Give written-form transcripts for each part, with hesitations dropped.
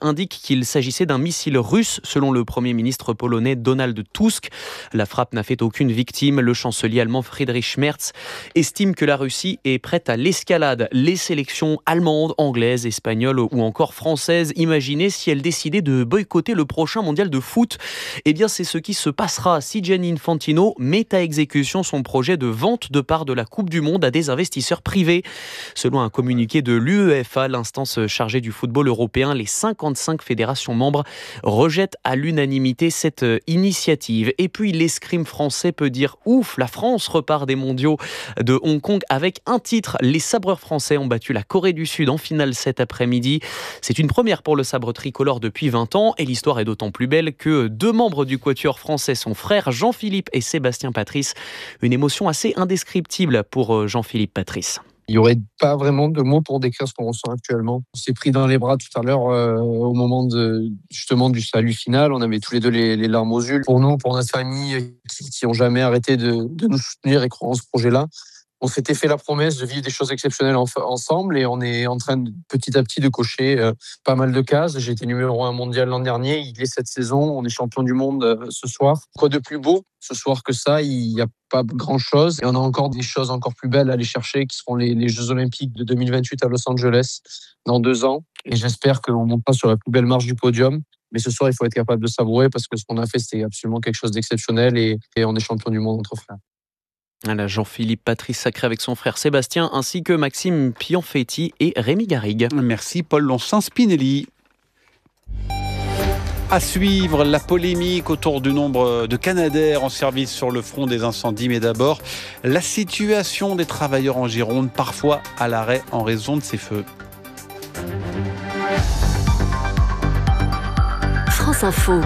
indiquent qu'il s'agissait d'un missile russe, selon le Premier ministre polonais Donald Tusk. La frappe n'a fait aucune victime. Le chancelier allemand Friedrich Merz estime que la Russie est prête à l'escalade. Les sélections allemandes, anglaises, espagnoles ou encore françaises, imaginez si elles décidaient de boycotter le prochain mondial de foot. Eh bien, c'est ce qui se passera si Gianni Infantino met à exécution son projet de vente de parts de la Coupe du Monde à des investisseurs privés. Selon un communiqué de l'UEFA, l'instance chargée du football européen, les 55 fédérations membres rejettent à l'unanimité cette initiative. Et puis l'escrime français peut dire ouf, la France repart des mondiaux de Hong Kong avec un titre. Les sabreurs français ont battu la Corée du Sud en finale cet après-midi. C'est une première pour le sabre tricolore depuis 20 ans et l'histoire est d'autant plus belle que 2 membres du quatuor français sont frères, Jean-Philippe et Sébastien Patrice. Une émotion assez indescriptible pour Jean-Philippe Patrice. Il n'y aurait pas vraiment de mots pour décrire ce qu'on ressent actuellement. On s'est pris dans les bras tout à l'heure au moment justement du salut final. On avait tous les deux les larmes aux yeux. Pour nous, pour notre famille qui n'ont jamais arrêté de nous soutenir et croire en ce projet-là, on s'était fait la promesse de vivre des choses exceptionnelles ensemble et on est en train petit à petit de cocher pas mal de cases. J'ai été numéro 1 mondial l'an dernier, il est cette saison, on est champion du monde ce soir. Quoi de plus beau ce soir que ça? Il n'y a pas grand-chose et on a encore des choses encore plus belles à aller chercher qui seront les Jeux Olympiques de 2028 à Los Angeles dans 2 ans. Et j'espère qu'on montera sur la plus belle marche du podium. Mais ce soir, il faut être capable de savourer parce que ce qu'on a fait, c'était absolument quelque chose d'exceptionnel et on est champion du monde entre frères. Voilà, Jean-Philippe Patrice sacré avec son frère Sébastien ainsi que Maxime Pianfetti et Rémi Garrigue. Merci Paul Lonsin-Spinelli. À suivre la polémique autour du nombre de Canadair en service sur le front des incendies. Mais d'abord, la situation des travailleurs en Gironde, parfois à l'arrêt en raison de ces feux. France Info,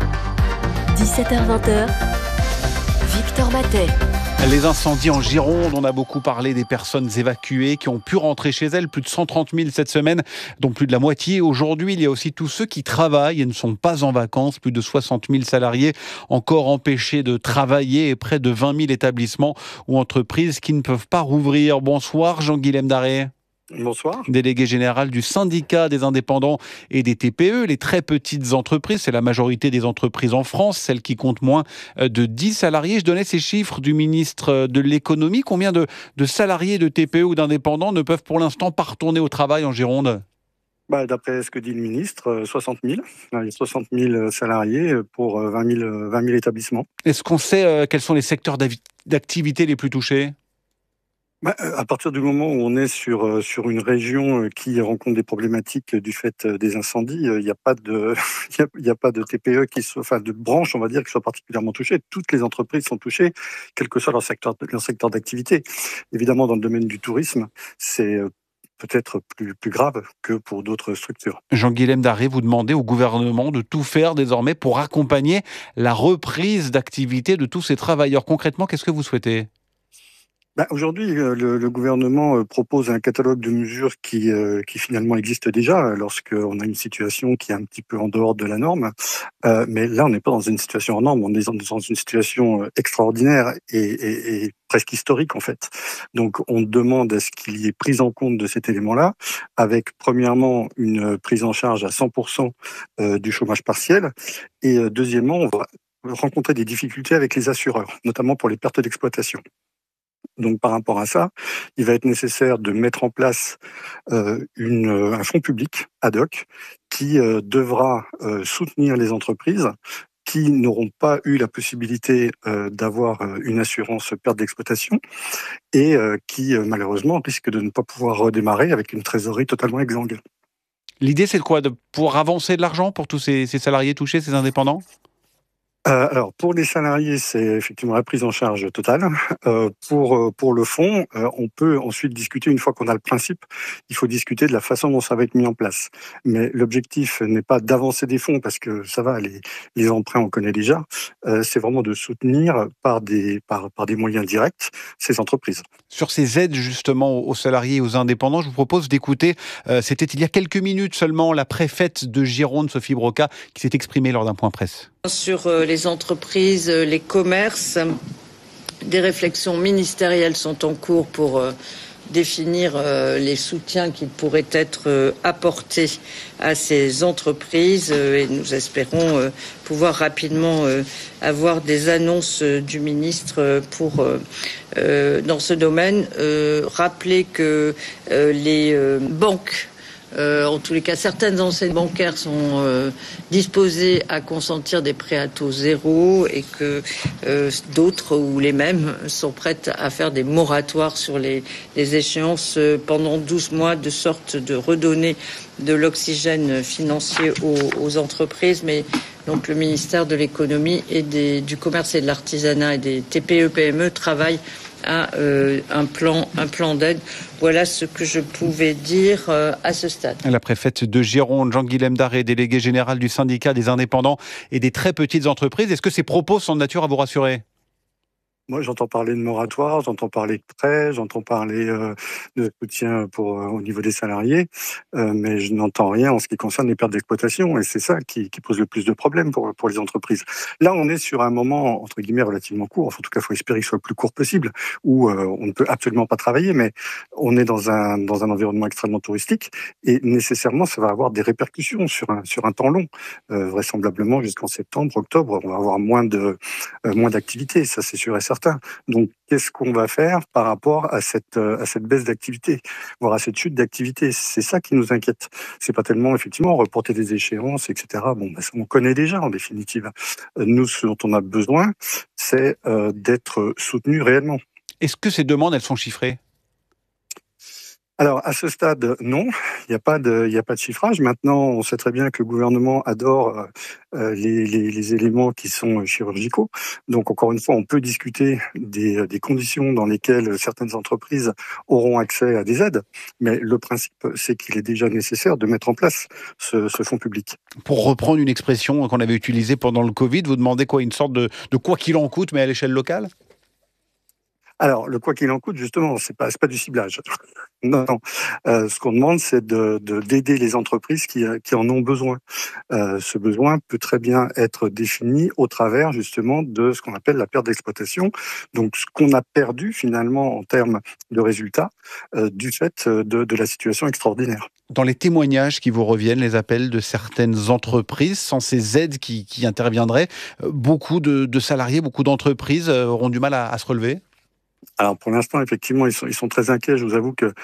17h-20h, Victor Matet. Les incendies en Gironde, on a beaucoup parlé des personnes évacuées qui ont pu rentrer chez elles, plus de 130 000 cette semaine, dont plus de la moitié. Aujourd'hui, il y a aussi tous ceux qui travaillent et ne sont pas en vacances, plus de 60 000 salariés encore empêchés de travailler et près de 20 000 établissements ou entreprises qui ne peuvent pas rouvrir. Bonsoir Jean-Guilhem Daré. Bonsoir. Délégué général du syndicat des indépendants et des TPE, les très petites entreprises, c'est la majorité des entreprises en France, celles qui comptent moins de 10 salariés. Je donnais ces chiffres du ministre de l'économie. Combien de salariés de TPE ou d'indépendants ne peuvent pour l'instant pas retourner au travail en Gironde ? D'après ce que dit le ministre, 60 000. Il y a 60 000 salariés pour 20 000 établissements. Est-ce qu'on sait quels sont les secteurs d'activité les plus touchés ? À partir du moment où on est sur une région qui rencontre des problématiques du fait des incendies, il n'y a pas de TPE de branche, on va dire, qui soit particulièrement touchée. Toutes les entreprises sont touchées, quel que soit leur secteur d'activité. Évidemment, dans le domaine du tourisme, c'est peut-être plus grave que pour d'autres structures. Jean-Guilhem Daré, vous demandez au gouvernement de tout faire désormais pour accompagner la reprise d'activité de tous ces travailleurs. Concrètement, qu'est-ce que vous souhaitez ? Aujourd'hui, le gouvernement propose un catalogue de mesures qui finalement existe déjà lorsqu'on a une situation qui est un petit peu en dehors de la norme. Mais là, on n'est pas dans une situation en norme, on est dans une situation extraordinaire et presque historique en fait. Donc, on demande à ce qu'il y ait prise en compte de cet élément-là, avec premièrement une prise en charge à 100% du chômage partiel, et deuxièmement, on va rencontrer des difficultés avec les assureurs, notamment pour les pertes d'exploitation. Donc, par rapport à ça, il va être nécessaire de mettre en place un fonds public ad hoc qui devra soutenir les entreprises qui n'auront pas eu la possibilité d'avoir une assurance perte d'exploitation et qui, malheureusement, risquent de ne pas pouvoir redémarrer avec une trésorerie totalement exsangue. L'idée, c'est de quoi ? De pouvoir avancer de l'argent pour tous ces salariés touchés, ces indépendants ? Alors, pour les salariés, c'est effectivement la prise en charge totale. Pour le fonds, on peut ensuite discuter, une fois qu'on a le principe, il faut discuter de la façon dont ça va être mis en place. Mais l'objectif n'est pas d'avancer des fonds, parce que ça va, les emprunts, on connaît déjà. C'est vraiment de soutenir par des moyens directs ces entreprises. Sur ces aides, justement, aux salariés et aux indépendants, je vous propose d'écouter, c'était il y a quelques minutes seulement, la préfète de Gironde, Sophie Broca, qui s'est exprimée lors d'un point presse. Sur les entreprises, les commerces, des réflexions ministérielles sont en cours pour définir les soutiens qui pourraient être apportés à ces entreprises et nous espérons pouvoir rapidement avoir des annonces du ministre dans ce domaine. Rappeler que les banques, en tous les cas, certaines enseignes bancaires sont disposées à consentir des prêts à taux zéro et que d'autres ou les mêmes sont prêtes à faire des moratoires sur les échéances pendant 12 mois, de sorte de redonner de l'oxygène financier aux entreprises. Mais donc le ministère de l'économie et du commerce et de l'artisanat et des TPE-PME travaille à un plan d'aide. Voilà ce que je pouvais dire à ce stade. La préfète de Gironde, Jean-Guilhem Darré, délégué général du syndicat des indépendants et des très petites entreprises. Est-ce que ces propos sont de nature à vous rassurer ? Moi, j'entends parler de moratoire, j'entends parler de prêts, j'entends parler de soutien au niveau des salariés, mais je n'entends rien en ce qui concerne les pertes d'exploitation, et c'est ça qui pose le plus de problèmes pour les entreprises. Là, on est sur un moment, entre guillemets, relativement court, enfin, en tout cas, il faut espérer qu'il soit le plus court possible, où on ne peut absolument pas travailler, mais on est dans un environnement extrêmement touristique, et nécessairement, ça va avoir des répercussions sur un temps long. Vraisemblablement, jusqu'en septembre, octobre, on va avoir moins d'activité, ça c'est sûr et certain. Donc, qu'est-ce qu'on va faire par rapport à cette baisse d'activité, voire à cette chute d'activité? C'est ça qui nous inquiète. C'est pas tellement, effectivement, reporter des échéances, etc. Bon, ça, on connaît déjà, en définitive. Nous, ce dont on a besoin, c'est d'être soutenus réellement. Est-ce que ces demandes, elles sont chiffrées ? Alors, à ce stade, non, il n'y a pas de chiffrage. Maintenant, on sait très bien que le gouvernement adore les éléments qui sont chirurgicaux. Donc, encore une fois, on peut discuter des conditions dans lesquelles certaines entreprises auront accès à des aides, mais le principe, c'est qu'il est déjà nécessaire de mettre en place ce fonds public. Pour reprendre une expression qu'on avait utilisée pendant le Covid, vous demandez quoi ? Une sorte de quoi qu'il en coûte, mais à l'échelle locale ? Alors, le quoi qu'il en coûte, justement, c'est pas du ciblage. Non. Ce qu'on demande, c'est d'aider les entreprises qui en ont besoin. Ce besoin peut très bien être défini au travers, justement, de ce qu'on appelle la perte d'exploitation. Donc, ce qu'on a perdu, finalement, en termes de résultats, du fait de la situation extraordinaire. Dans les témoignages qui vous reviennent, les appels de certaines entreprises, sans ces aides qui interviendraient, beaucoup de salariés, beaucoup d'entreprises auront du mal à se relever ? Alors pour l'instant, effectivement, ils sont très inquiets. Je vous avoue que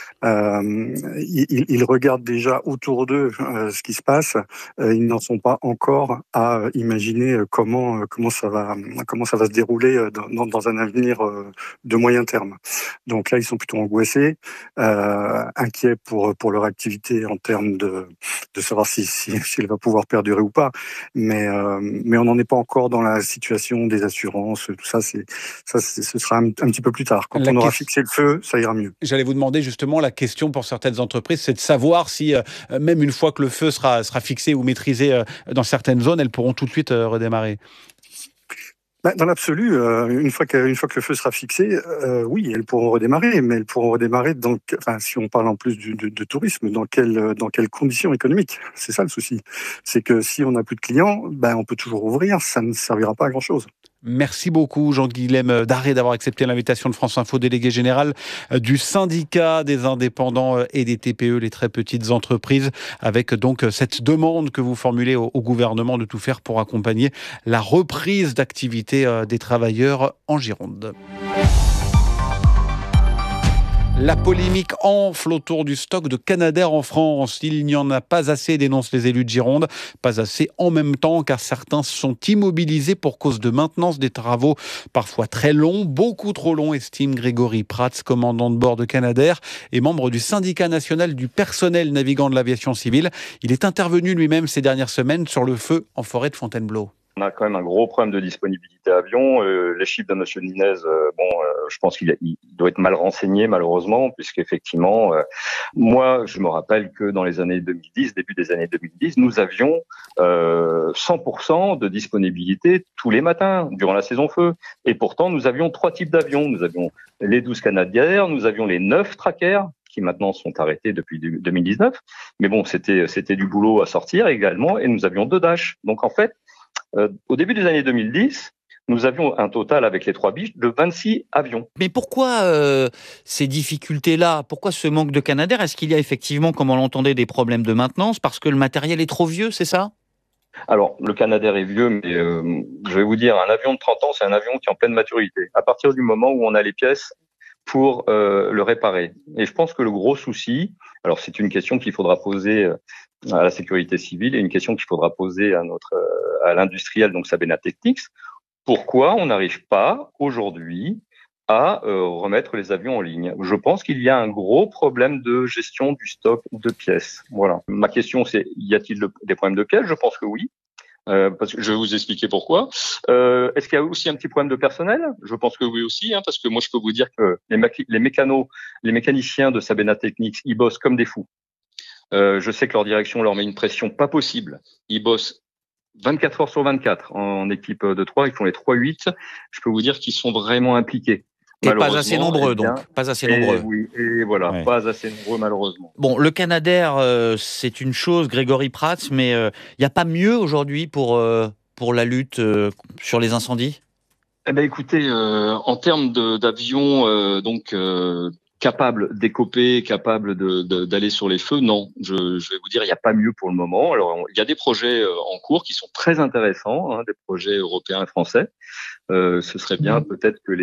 ils regardent déjà autour d'eux ce qui se passe. Ils n'en sont pas encore à imaginer comment ça va se dérouler dans un avenir de moyen terme. Donc là, ils sont plutôt angoissés, inquiets pour leur activité en termes de savoir si elle va pouvoir perdurer ou pas. Mais on n'en est pas encore dans la situation des assurances. Tout ça, ce sera un petit peu plus tard. Quand on aura fixé le feu, ça ira mieux. J'allais vous demander justement, la question pour certaines entreprises, c'est de savoir si, même une fois que le feu sera fixé ou maîtrisé dans certaines zones, elles pourront tout de suite redémarrer. Dans l'absolu, une fois que le feu sera fixé, oui, elles pourront redémarrer, mais elles pourront redémarrer si on parle en plus de tourisme, dans quelles conditions économiques? C'est ça le souci. C'est que si on n'a plus de clients, on peut toujours ouvrir, ça ne servira pas à grand-chose. Merci beaucoup Jean-Guilhem Darré d'avoir accepté l'invitation de France Info, délégué général du syndicat des indépendants et des TPE, les très petites entreprises, avec donc cette demande que vous formulez au gouvernement de tout faire pour accompagner la reprise d'activité des travailleurs en Gironde. La polémique enfle autour du stock de Canadair en France. Il n'y en a pas assez, dénoncent les élus de Gironde. Pas assez en même temps, car certains sont immobilisés pour cause de maintenance des travaux, parfois très longs, beaucoup trop longs, estime Grégory Prats, commandant de bord de Canadair et membre du syndicat national du personnel navigant de l'aviation civile. Il est intervenu lui-même ces dernières semaines sur le feu en forêt de Fontainebleau. On a quand même un gros problème de disponibilité avion. Les chiffres de monsieur Nunez, je pense qu'il doit être mal renseigné malheureusement, puisqu'effectivement, moi je me rappelle que dans les années 2010, début des années 2010, nous avions 100% de disponibilité tous les matins durant la saison feu. Et pourtant, nous avions 3 types d'avions. Nous avions les 12 Canadair, nous avions les 9 Tracker, qui maintenant sont arrêtés depuis 2019. Mais bon, c'était du boulot à sortir également, et nous avions 2 Dash. Donc en fait, au début des années 2010, nous avions un total avec les 3 biches de 26 avions. Mais pourquoi ces difficultés-là? Pourquoi ce manque de Canadair? Est-ce qu'il y a effectivement, comme on l'entendait, des problèmes de maintenance parce que le matériel est trop vieux, c'est ça? Alors, le Canadair est vieux, mais je vais vous dire, un avion de 30 ans, c'est un avion qui est en pleine maturité. À partir du moment où on a les pièces pour le réparer. Et je pense que le gros souci, alors c'est une question qu'il faudra poser à la sécurité civile et une question qu'il faudra poser à l'industriel, donc Sabena Technics. Pourquoi on n'arrive pas aujourd'hui à remettre les avions en ligne? Je pense qu'il y a un gros problème de gestion du stock de pièces. Voilà. Ma question, c'est, y a-t-il des problèmes de pièces? Je pense que oui. Parce que je vais vous expliquer pourquoi. Est-ce qu'il y a aussi un petit problème de personnel? Je pense que oui aussi, parce que moi je peux vous dire que les mécaniciens de Sabena Technics, ils bossent comme des fous. Je sais que leur direction leur met une pression pas possible. Ils bossent 24 heures sur 24 en équipe de 3. Ils font les 3-8. Je peux vous dire qu'ils sont vraiment impliqués. Et pas assez nombreux, donc. Pas assez nombreux. Oui, et voilà, ouais. Pas assez nombreux, malheureusement. Bon, le Canadair, c'est une chose, Grégory Prats, mais il n'y a pas mieux aujourd'hui pour la lutte sur les incendies? Eh ben, écoutez, en termes d'avions, capable d'écoper, capable d'aller sur les feux, non. Je vais vous dire, il n'y a pas mieux pour le moment. Alors, il y a des projets en cours qui sont très intéressants, des projets européens et français. Ce serait bien peut-être que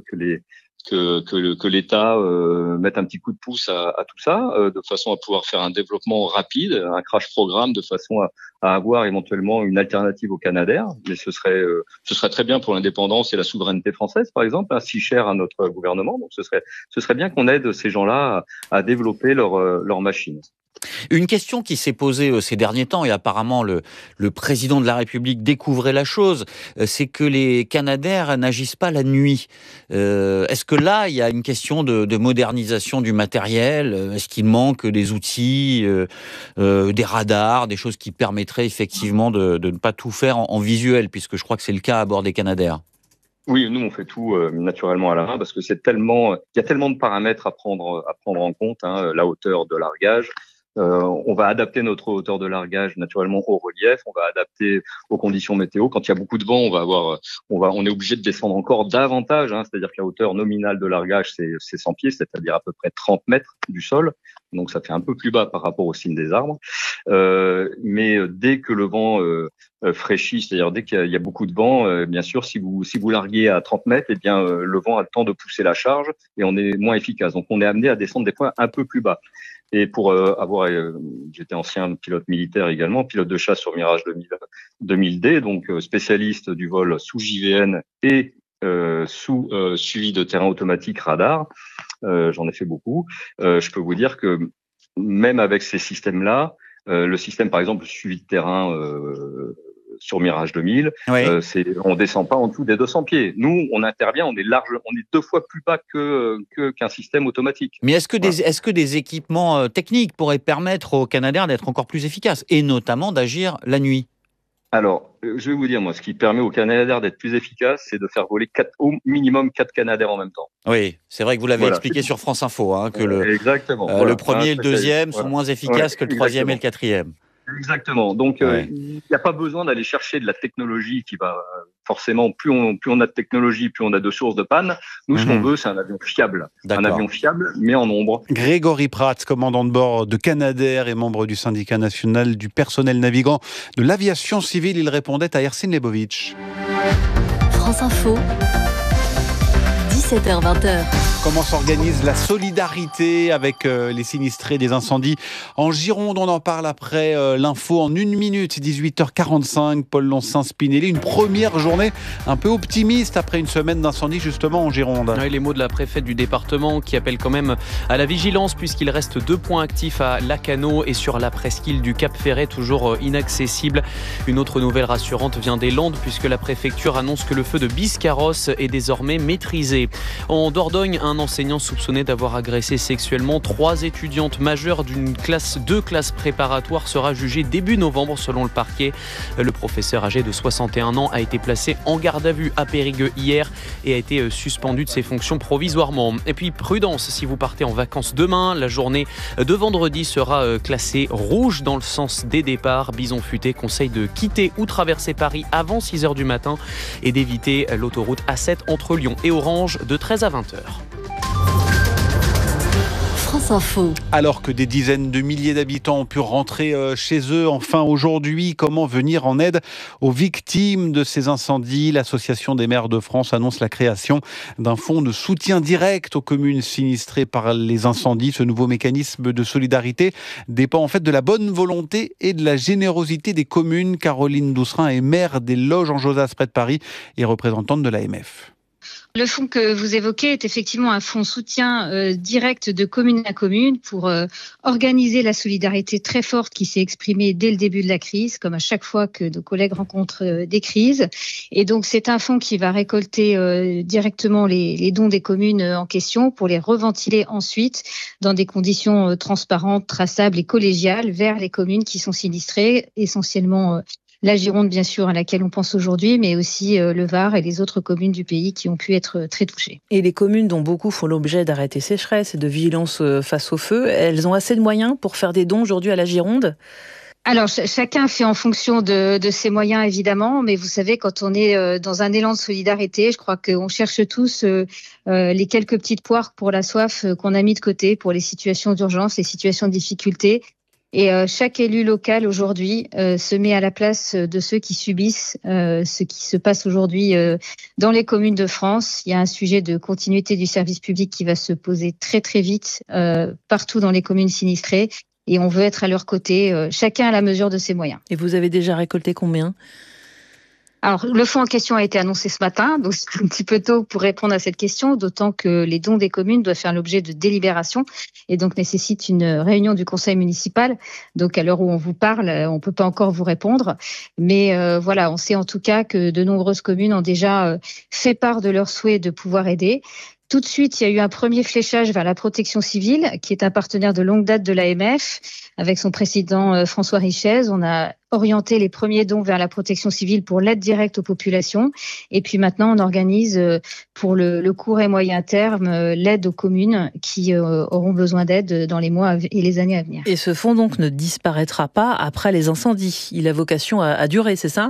l'État mette un petit coup de pouce à tout ça, de façon à pouvoir faire un développement rapide, un crash programme, de façon à avoir éventuellement une alternative au Canadair. Mais ce serait très bien pour l'indépendance et la souveraineté française, par exemple, si cher à notre gouvernement. Donc ce serait bien qu'on aide ces gens-là à développer leur machine. Une question qui s'est posée ces derniers temps, et apparemment le président de la République découvrait la chose, c'est que les Canadair n'agissent pas la nuit. Est-ce que là, il y a une question de modernisation du matériel? Est-ce qu'il manque des outils, des radars, des choses qui permettraient effectivement de ne pas tout faire en visuel, puisque je crois que c'est le cas à bord des Canadair? Oui, nous on fait tout naturellement à la main parce que il y a tellement de paramètres à prendre en compte, la hauteur de largage. On va adapter notre hauteur de largage naturellement au relief, on va adapter aux conditions météo. Quand il y a beaucoup de vent, on est obligé de descendre encore davantage, c'est-à-dire que la hauteur nominale de largage c'est 100 pieds, c'est-à-dire à peu près 30 mètres du sol. Donc ça fait un peu plus bas par rapport aux cimes des arbres. Mais dès que le vent fraîchit, c'est-à-dire dès qu'il y a beaucoup de vent, bien sûr, si vous larguez à 30 mètres, le vent a le temps de pousser la charge et on est moins efficace. Donc on est amené à descendre des points un peu plus bas. Et pour j'étais ancien pilote militaire également, pilote de chasse sur Mirage 2000D, donc spécialiste du vol sous JVN et sous suivi de terrain automatique radar. J'en ai fait beaucoup. Je peux vous dire que même avec ces systèmes-là, le système par exemple suivi de terrain sur Mirage 2000, oui. On descend pas en dessous des 200 pieds. Nous, on intervient, on est 2 fois plus bas qu'un système automatique. Mais est-ce que des équipements techniques pourraient permettre aux Canadair d'être encore plus efficaces et notamment d'agir la nuit? Alors, je vais vous dire, moi, ce qui permet aux Canadair d'être plus efficaces, c'est de faire voler au minimum 4 Canadair en même temps. Oui, c'est vrai que vous l'avez expliqué sur France Info, que le premier et le deuxième sont moins efficaces que le troisième et le quatrième. Exactement. Donc, il n'y a pas besoin d'aller chercher de la technologie qui va forcément, plus on a de technologie, plus on a de sources de panne. Nous, ce qu'on veut, c'est un avion fiable. Un avion fiable, mais en nombre. Grégory Prats, commandant de bord de Canadair et membre du syndicat national du personnel navigant de l'aviation civile. Il répondait à Ersin Lebovic. France Info. 17h-20h. Comment s'organise la solidarité avec les sinistrés des incendies en Gironde? On en parle après l'info en 1 minute, 18h45. Paul Loncin-Spinelli, une première journée un peu optimiste après une semaine d'incendie justement en Gironde. Oui, les mots de la préfète du département qui appelle quand même à la vigilance puisqu'il reste 2 points actifs à Lacanau et sur la presqu'île du Cap Ferret, toujours inaccessible. Une autre nouvelle rassurante vient des Landes puisque la préfecture annonce que le feu de Biscarrosse est désormais maîtrisé. En Dordogne, un enseignant soupçonné d'avoir agressé sexuellement 3 étudiantes majeures d'une classe 2 classes préparatoires sera jugé début novembre selon le parquet. Le professeur âgé de 61 ans a été placé en garde à vue à Périgueux hier. et a été suspendu de ses fonctions provisoirement. Et puis prudence si vous partez en vacances demain. La journée de vendredi sera classée rouge dans le sens des départs. Bison Futé conseille de quitter ou traverser Paris avant 6h du matin et d'éviter l'autoroute A7 entre Lyon et Orange de 13 à 20h. France Info. Alors que des dizaines de milliers d'habitants ont pu rentrer chez eux enfin aujourd'hui, comment venir en aide aux victimes de ces incendies? L'Association des maires de France annonce la création d'un fonds de soutien direct aux communes sinistrées par les incendies. Ce nouveau mécanisme de solidarité dépend en fait de la bonne volonté et de la générosité des communes. Caroline Doucerin est maire des Loges-en-Josas près de Paris et représentante de l'AMF. Le fonds que vous évoquez est effectivement un fonds soutien direct de commune à commune pour organiser la solidarité très forte qui s'est exprimée dès le début de la crise, comme à chaque fois que nos collègues rencontrent des crises. Et donc c'est un fonds qui va récolter directement les dons des communes en question pour les reventiler ensuite dans des conditions transparentes, traçables et collégiales vers les communes qui sont sinistrées, essentiellement la Gironde, bien sûr, à laquelle on pense aujourd'hui, mais aussi le Var et les autres communes du pays qui ont pu être très touchées. Et les communes dont beaucoup font l'objet d'arrêtés sécheresse et de vigilance face au feu, elles ont assez de moyens pour faire des dons aujourd'hui à la Gironde ? Alors, chacun fait en fonction de ses moyens, évidemment, mais vous savez, quand on est dans un élan de solidarité, je crois qu'on cherche tous les quelques petites poires pour la soif qu'on a mis de côté pour les situations d'urgence, les situations de difficulté. Et chaque élu local aujourd'hui se met à la place de ceux qui subissent ce qui se passe aujourd'hui dans les communes de France. Il y a un sujet de continuité du service public qui va se poser très très vite partout dans les communes sinistrées et on veut être à leur côté, chacun à la mesure de ses moyens. Et vous avez déjà récolté combien ? Alors, le fonds en question a été annoncé ce matin, donc c'est un petit peu tôt pour répondre à cette question, d'autant que les dons des communes doivent faire l'objet de délibération et donc nécessitent une réunion du conseil municipal. Donc, à l'heure où on vous parle, on ne peut pas encore vous répondre. Mais voilà, on sait en tout cas que de nombreuses communes ont déjà fait part de leur souhait de pouvoir aider. Tout de suite, il y a eu un premier fléchage vers la protection civile, qui est un partenaire de longue date de l'AMF. Avec son président François Richez, on a orienté les premiers dons vers la protection civile pour l'aide directe aux populations. Et puis maintenant, on organise pour le court et moyen terme l'aide aux communes qui auront besoin d'aide dans les mois et les années à venir. Et ce fonds donc ne disparaîtra pas après les incendies. Il a vocation à durer, c'est ça ?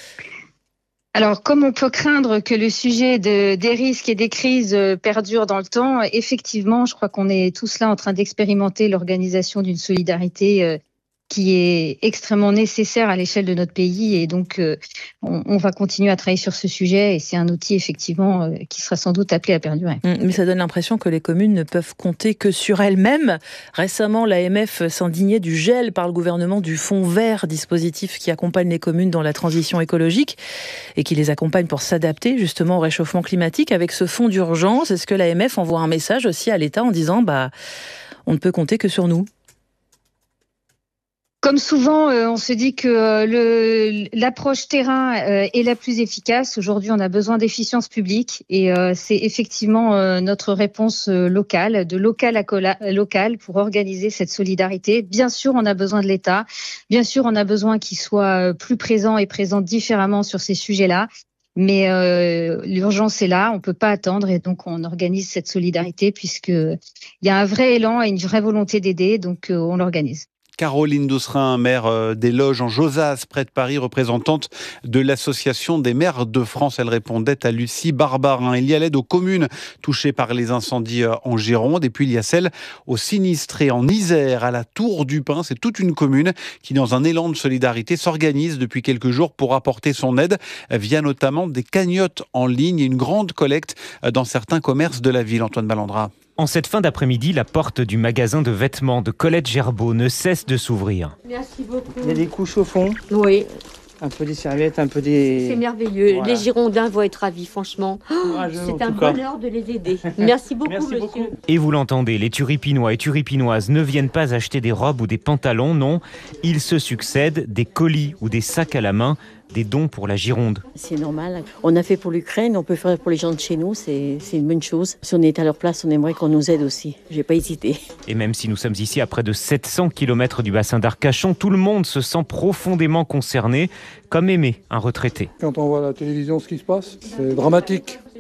Alors, comme on peut craindre que le sujet des risques et des crises perdure dans le temps, effectivement, je crois qu'on est tous là en train d'expérimenter l'organisation d'une solidarité qui est extrêmement nécessaire à l'échelle de notre pays. Et donc, on va continuer à travailler sur ce sujet. Et c'est un outil, effectivement, qui sera sans doute appelé à perdurer. Mais ça donne l'impression que les communes ne peuvent compter que sur elles-mêmes. Récemment, l'AMF s'indignait du gel par le gouvernement du Fonds vert, dispositif qui accompagne les communes dans la transition écologique et qui les accompagne pour s'adapter justement au réchauffement climatique. Avec ce fonds d'urgence, est-ce que l'AMF envoie un message aussi à l'État en disant on ne peut compter que sur nous ? Comme souvent, on se dit que l'approche terrain est la plus efficace. Aujourd'hui, on a besoin d'efficience publique et c'est effectivement notre réponse locale, de local à local pour organiser cette solidarité. Bien sûr, on a besoin de l'État. Bien sûr, on a besoin qu'il soit plus présent et présent différemment sur ces sujets-là. Mais l'urgence est là, on peut pas attendre et donc on organise cette solidarité puisqu'il y a un vrai élan et une vraie volonté d'aider, donc on l'organise. Caroline Doucerin, maire des Loges-en-Josas, près de Paris, représentante de l'Association des maires de France. Elle répondait à Lucie Barbarin. Il y a l'aide aux communes touchées par les incendies en Gironde. Et puis il y a celle aux sinistrés en Isère, à la Tour du Pin. C'est toute une commune qui, dans un élan de solidarité, s'organise depuis quelques jours pour apporter son aide via notamment des cagnottes en ligne et une grande collecte dans certains commerces de la ville. Antoine Ballandra. En cette fin d'après-midi, la porte du magasin de vêtements de Colette Gerbeau ne cesse de s'ouvrir. Merci beaucoup. Il y a des couches au fond. Oui. Un peu des serviettes, un peu des... C'est merveilleux. Voilà. Les Girondins vont être ravis, franchement. C'est un bonheur de les aider. Merci beaucoup, Merci monsieur. beaucoup. Et vous l'entendez, les Turipinois et Turipinoises ne viennent pas acheter des robes ou des pantalons, non. Ils se succèdent des colis ou des sacs à la main, des dons pour la Gironde. C'est normal. On a fait pour l'Ukraine, on peut faire pour les gens de chez nous, c'est une bonne chose. Si on est à leur place, on aimerait qu'on nous aide aussi. J'ai pas hésité. Et même si nous sommes ici à près de 700 km du bassin d'Arcachon, tout le monde se sent profondément concerné, comme Aimé, un retraité. Quand on voit à la télévision ce qui se passe, c'est dramatique.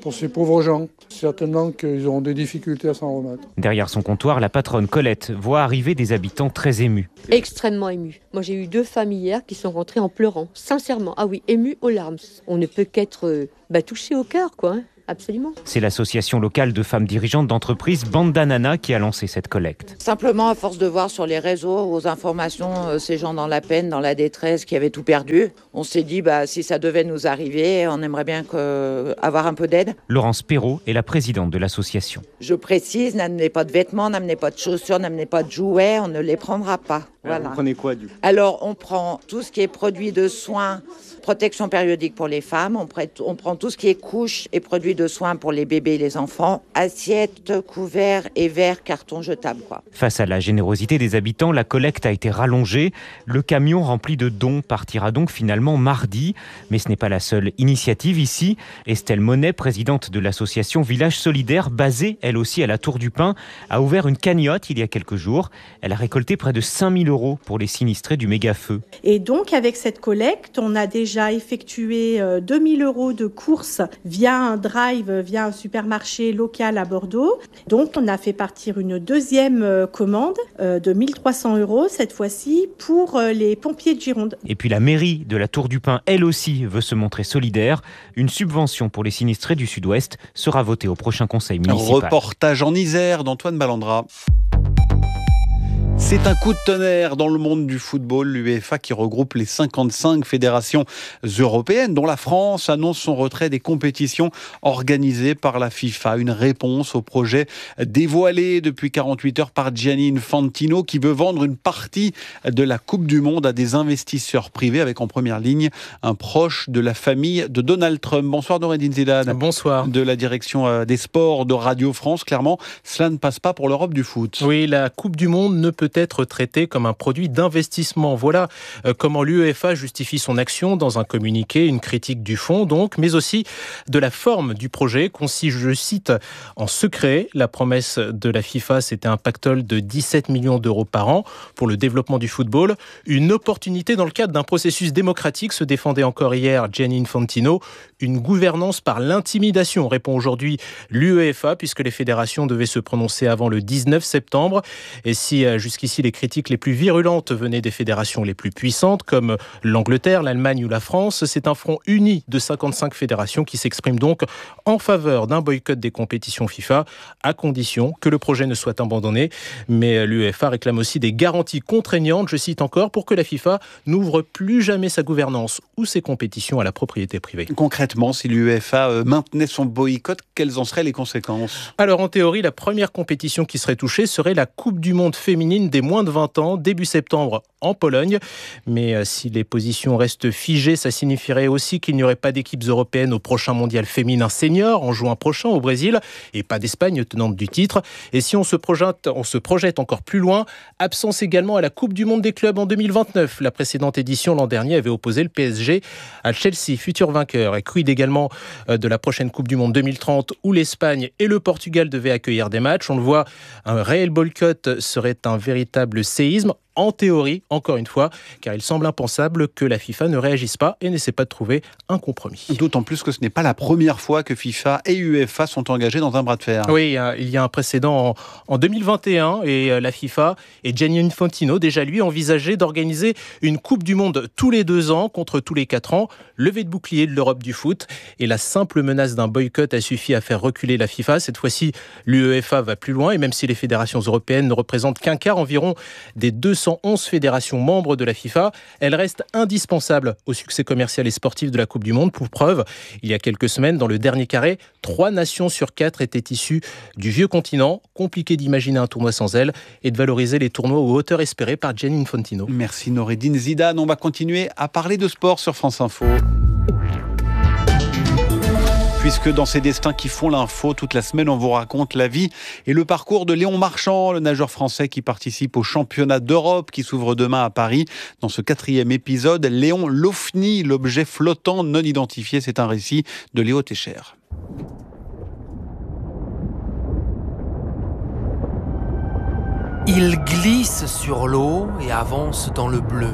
pour ces pauvres gens. Certainement qu'ils auront des difficultés à s'en remettre. Derrière son comptoir, la patronne Colette voit arriver des habitants très émus. Extrêmement émus. Moi, j'ai eu 2 femmes hier qui sont rentrées en pleurant. Sincèrement, ah oui, émues aux larmes. On ne peut qu'être touché au cœur, quoi. Absolument. C'est l'association locale de femmes dirigeantes d'entreprise Bandanana qui a lancé cette collecte. Simplement, à force de voir sur les réseaux, aux informations, ces gens dans la peine, dans la détresse, qui avaient tout perdu, on s'est dit, si ça devait nous arriver, on aimerait bien avoir un peu d'aide. Laurence Perrault est la présidente de l'association. Je précise, n'amenez pas de vêtements, n'amenez pas de chaussures, n'amenez pas de jouets, on ne les prendra pas. Voilà. Vous prenez quoi du coup ? Alors, on prend tout ce qui est produits de soins, protection périodique pour les femmes, on prend tout ce qui est couches et produits de soins pour les bébés et les enfants, assiettes, couverts et verres, cartons jetables, quoi. Face à la générosité des habitants, la collecte a été rallongée. Le camion rempli de dons partira donc finalement mardi. Mais ce n'est pas la seule initiative ici. Estelle Monet, présidente de l'association Village Solidaire, basée elle aussi à la Tour du Pin, a ouvert une cagnotte il y a quelques jours. Elle a récolté près de 5 000 € pour les sinistrés du méga-feu. Et donc avec cette collecte, on a déjà effectué 2 000 € de courses via un drive, via un supermarché local à Bordeaux. Donc on a fait partir une deuxième commande de 1 300 € cette fois-ci pour les pompiers de Gironde. Et puis la mairie de la Tour du Pin, elle aussi, veut se montrer solidaire. Une subvention pour les sinistrés du Sud-Ouest sera votée au prochain conseil municipal. Reportage en Isère d'Antoine Ballandra. C'est un coup de tonnerre dans le monde du football. L'UEFA qui regroupe les 55 fédérations européennes, dont la France annonce son retrait des compétitions organisées par la FIFA. Une réponse au projet dévoilé depuis 48 heures par Gianni Infantino qui veut vendre une partie de la Coupe du Monde à des investisseurs privés avec en première ligne un proche de la famille de Donald Trump. Bonsoir Noureddine Zidane. Bonsoir. De la direction des sports de Radio France. Clairement, cela ne passe pas pour l'Europe du foot. Oui, la Coupe du Monde ne peut être traité comme un produit d'investissement. Voilà comment l'UEFA justifie son action dans un communiqué, une critique du fond donc, mais aussi de la forme du projet, conçu, je cite, en secret. La promesse de la FIFA, c'était un pactole de 17 millions d'euros par an pour le développement du football. Une opportunité dans le cadre d'un processus démocratique, se défendait encore hier Gianni Infantino. Une gouvernance par l'intimidation, répond aujourd'hui l'UEFA, puisque les fédérations devaient se prononcer avant le 19 septembre. Et si jusqu'ici les critiques les plus virulentes venaient des fédérations les plus puissantes, comme l'Angleterre, l'Allemagne ou la France, c'est un front uni de 55 fédérations qui s'exprime donc en faveur d'un boycott des compétitions FIFA, à condition que le projet ne soit abandonné. Mais l'UEFA réclame aussi des garanties contraignantes, je cite encore, pour que la FIFA n'ouvre plus jamais sa gouvernance ou ses compétitions à la propriété privée. Concrètement, si l'UEFA maintenait son boycott, quelles en seraient les conséquences ? Alors en théorie, la première compétition qui serait touchée serait la Coupe du Monde féminine des moins de 20 ans, début septembre en Pologne. Mais si les positions restent figées, ça signifierait aussi qu'il n'y aurait pas d'équipes européennes au prochain mondial féminin senior en juin prochain au Brésil et pas d'Espagne tenante du titre. Et si on se projette encore plus loin, absence également à la Coupe du Monde des clubs en 2029. La précédente édition l'an dernier avait opposé le PSG à Chelsea, futur vainqueur. Et quid également de la prochaine Coupe du Monde 2030 où l'Espagne et le Portugal devaient accueillir des matchs. On le voit, un réel boycott serait un véritable séisme. En théorie, encore une fois, car il semble impensable que la FIFA ne réagisse pas et n'essaie pas de trouver un compromis. D'autant plus que ce n'est pas la première fois que FIFA et UEFA sont engagés dans un bras de fer. Oui, il y a un précédent en 2021 et la FIFA et Gianni Infantino, déjà lui, envisageaient d'organiser une Coupe du Monde tous les 2 ans contre tous les 4 ans. Levée de bouclier de l'Europe du foot et la simple menace d'un boycott a suffi à faire reculer la FIFA. Cette fois-ci, l'UEFA va plus loin et même si les fédérations européennes ne représentent qu'un quart environ des 211 fédérations membres de la FIFA, elles restent indispensables au succès commercial et sportif de la Coupe du Monde. Pour preuve, il y a quelques semaines, dans le dernier carré, 3 nations sur 4 étaient issues du vieux continent. Compliqué d'imaginer un tournoi sans elles et de valoriser les tournois aux hauteurs espérées par Gianni Infantino. Merci Noureddine Zidane. On va continuer à parler de sport sur France Info. Puisque dans ces destins qui font l'info, toute la semaine, on vous raconte la vie et le parcours de Léon Marchand, le nageur français qui participe au championnat d'Europe qui s'ouvre demain à Paris. Dans ce 4e épisode, Léon l'OFNI, l'objet flottant non identifié. C'est un récit de Léo Técher. Il glisse sur l'eau et avance dans le bleu.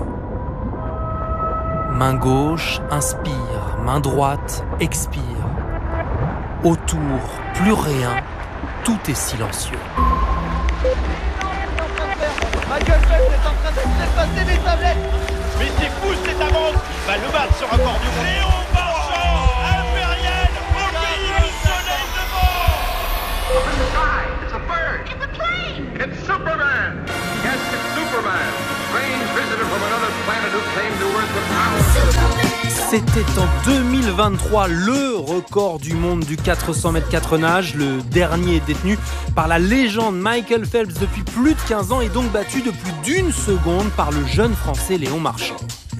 Main gauche, inspire, main droite, expire. Autour, plus rien, tout est silencieux. Michael Phelps est en train de se passer des tablettes. Mais c'est fou cette avance. Le match sur un corps du monde. Léon Marchand, impérial, au pays du soleil devant. Up in the sky, it's a bird. It's a plane. It's Superman. Yes, it's Superman. Strange visitor from another planet who came to Earth with power. C'était en 2023 le record du monde du 400 mètres 4 nages. Le dernier détenu par la légende Michael Phelps depuis plus de 15 ans est donc battu de plus d'1 seconde par le jeune français Léon Marchand.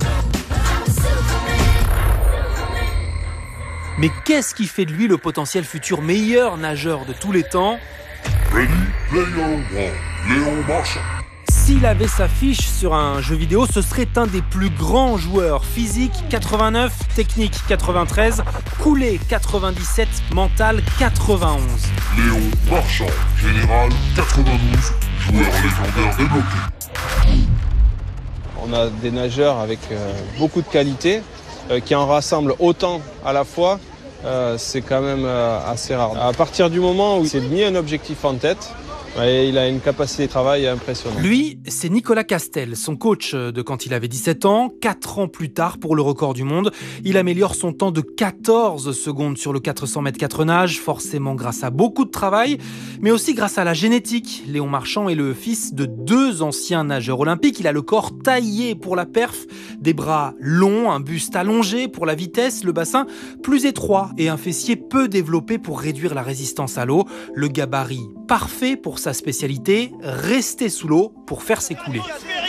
Mais qu'est-ce qui fait de lui le potentiel futur meilleur nageur de tous les temps ? Ready, player one, Léon Marchand. S'il avait sa fiche sur un jeu vidéo, ce serait un des plus grands joueurs. Physique 89, technique 93, coulée 97, mental 91. Léon Marchand, général 92, joueur légendaire débloqué. On a des nageurs avec beaucoup de qualité qui en rassemblent autant à la fois. C'est quand même assez rare. À partir du moment où il s'est mis un objectif en tête, et il a une capacité de travail impressionnante. Lui, c'est Nicolas Castel, son coach de quand il avait 17 ans. 4 ans plus tard, pour le record du monde, il améliore son temps de 14 secondes sur le 400 mètres 4 nages, forcément grâce à beaucoup de travail, mais aussi grâce à la génétique. Léon Marchand est le fils de 2 anciens nageurs olympiques. Il a le corps taillé pour la perf, des bras longs, un buste allongé pour la vitesse, le bassin plus étroit et un fessier peu développé pour réduire la résistance à l'eau. Le gabarit parfait pour sa spécialité, rester sous l'eau pour faire ses coulées.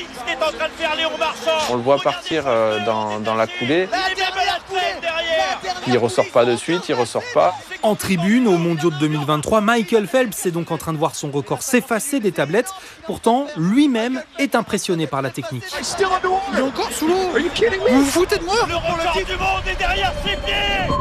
On le voit partir dans la coulée. Il ressort pas de suite, il ressort pas. En tribune, aux mondiaux de 2023, Michael Phelps est donc en train de voir son record s'effacer des tablettes. Pourtant, lui-même est impressionné par la technique. Il est encore sous l'eau. Vous vous foutez de moi? Le record du monde est derrière ses pieds.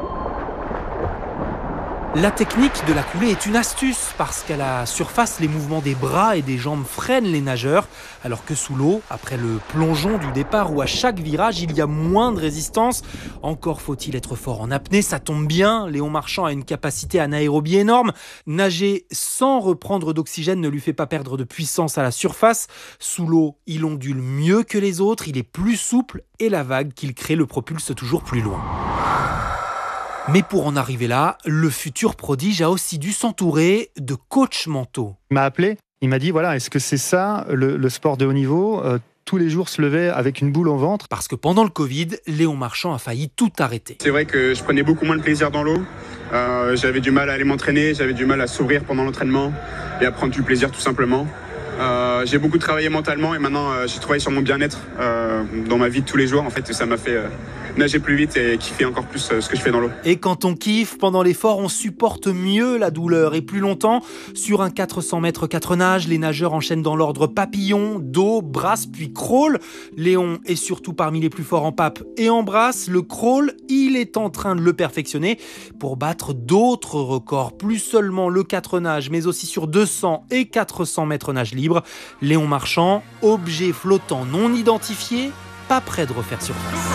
La technique de la coulée est une astuce parce qu'à la surface, les mouvements des bras et des jambes freinent les nageurs, alors que sous l'eau, après le plongeon du départ où à chaque virage, il y a moins de résistance. Encore faut-il être fort en apnée, ça tombe bien. Léon Marchand a une capacité anaérobie énorme. Nager sans reprendre d'oxygène ne lui fait pas perdre de puissance à la surface. Sous l'eau, il ondule mieux que les autres, il est plus souple et la vague qu'il crée le propulse toujours plus loin. Mais pour en arriver là, le futur prodige a aussi dû s'entourer de coachs mentaux. Il m'a appelé, il m'a dit voilà, est-ce que c'est ça le sport de haut niveau ? Tous les jours se lever avec une boule au ventre. Parce que pendant le Covid, Léon Marchand a failli tout arrêter. C'est vrai que je prenais beaucoup moins de plaisir dans l'eau. J'avais du mal à aller m'entraîner, j'avais du mal à s'ouvrir pendant l'entraînement et à prendre du plaisir tout simplement. J'ai beaucoup travaillé mentalement et maintenant j'ai travaillé sur mon bien-être dans ma vie de tous les jours. En fait, ça m'a fait nager plus vite et kiffer encore plus ce que je fais dans l'eau. Et quand on kiffe, pendant l'effort, on supporte mieux la douleur et plus longtemps. Sur un 400 mètres 4 nages, les nageurs enchaînent dans l'ordre papillon, dos, brasse puis crawl. Léon est surtout parmi les plus forts en pape et en brasse. Le crawl, il est en train de le perfectionner pour battre d'autres records. Plus seulement le 4 nages, mais aussi sur 200 et 400 mètres nage libre. Léon Marchand, objet flottant non identifié, pas près de refaire surface.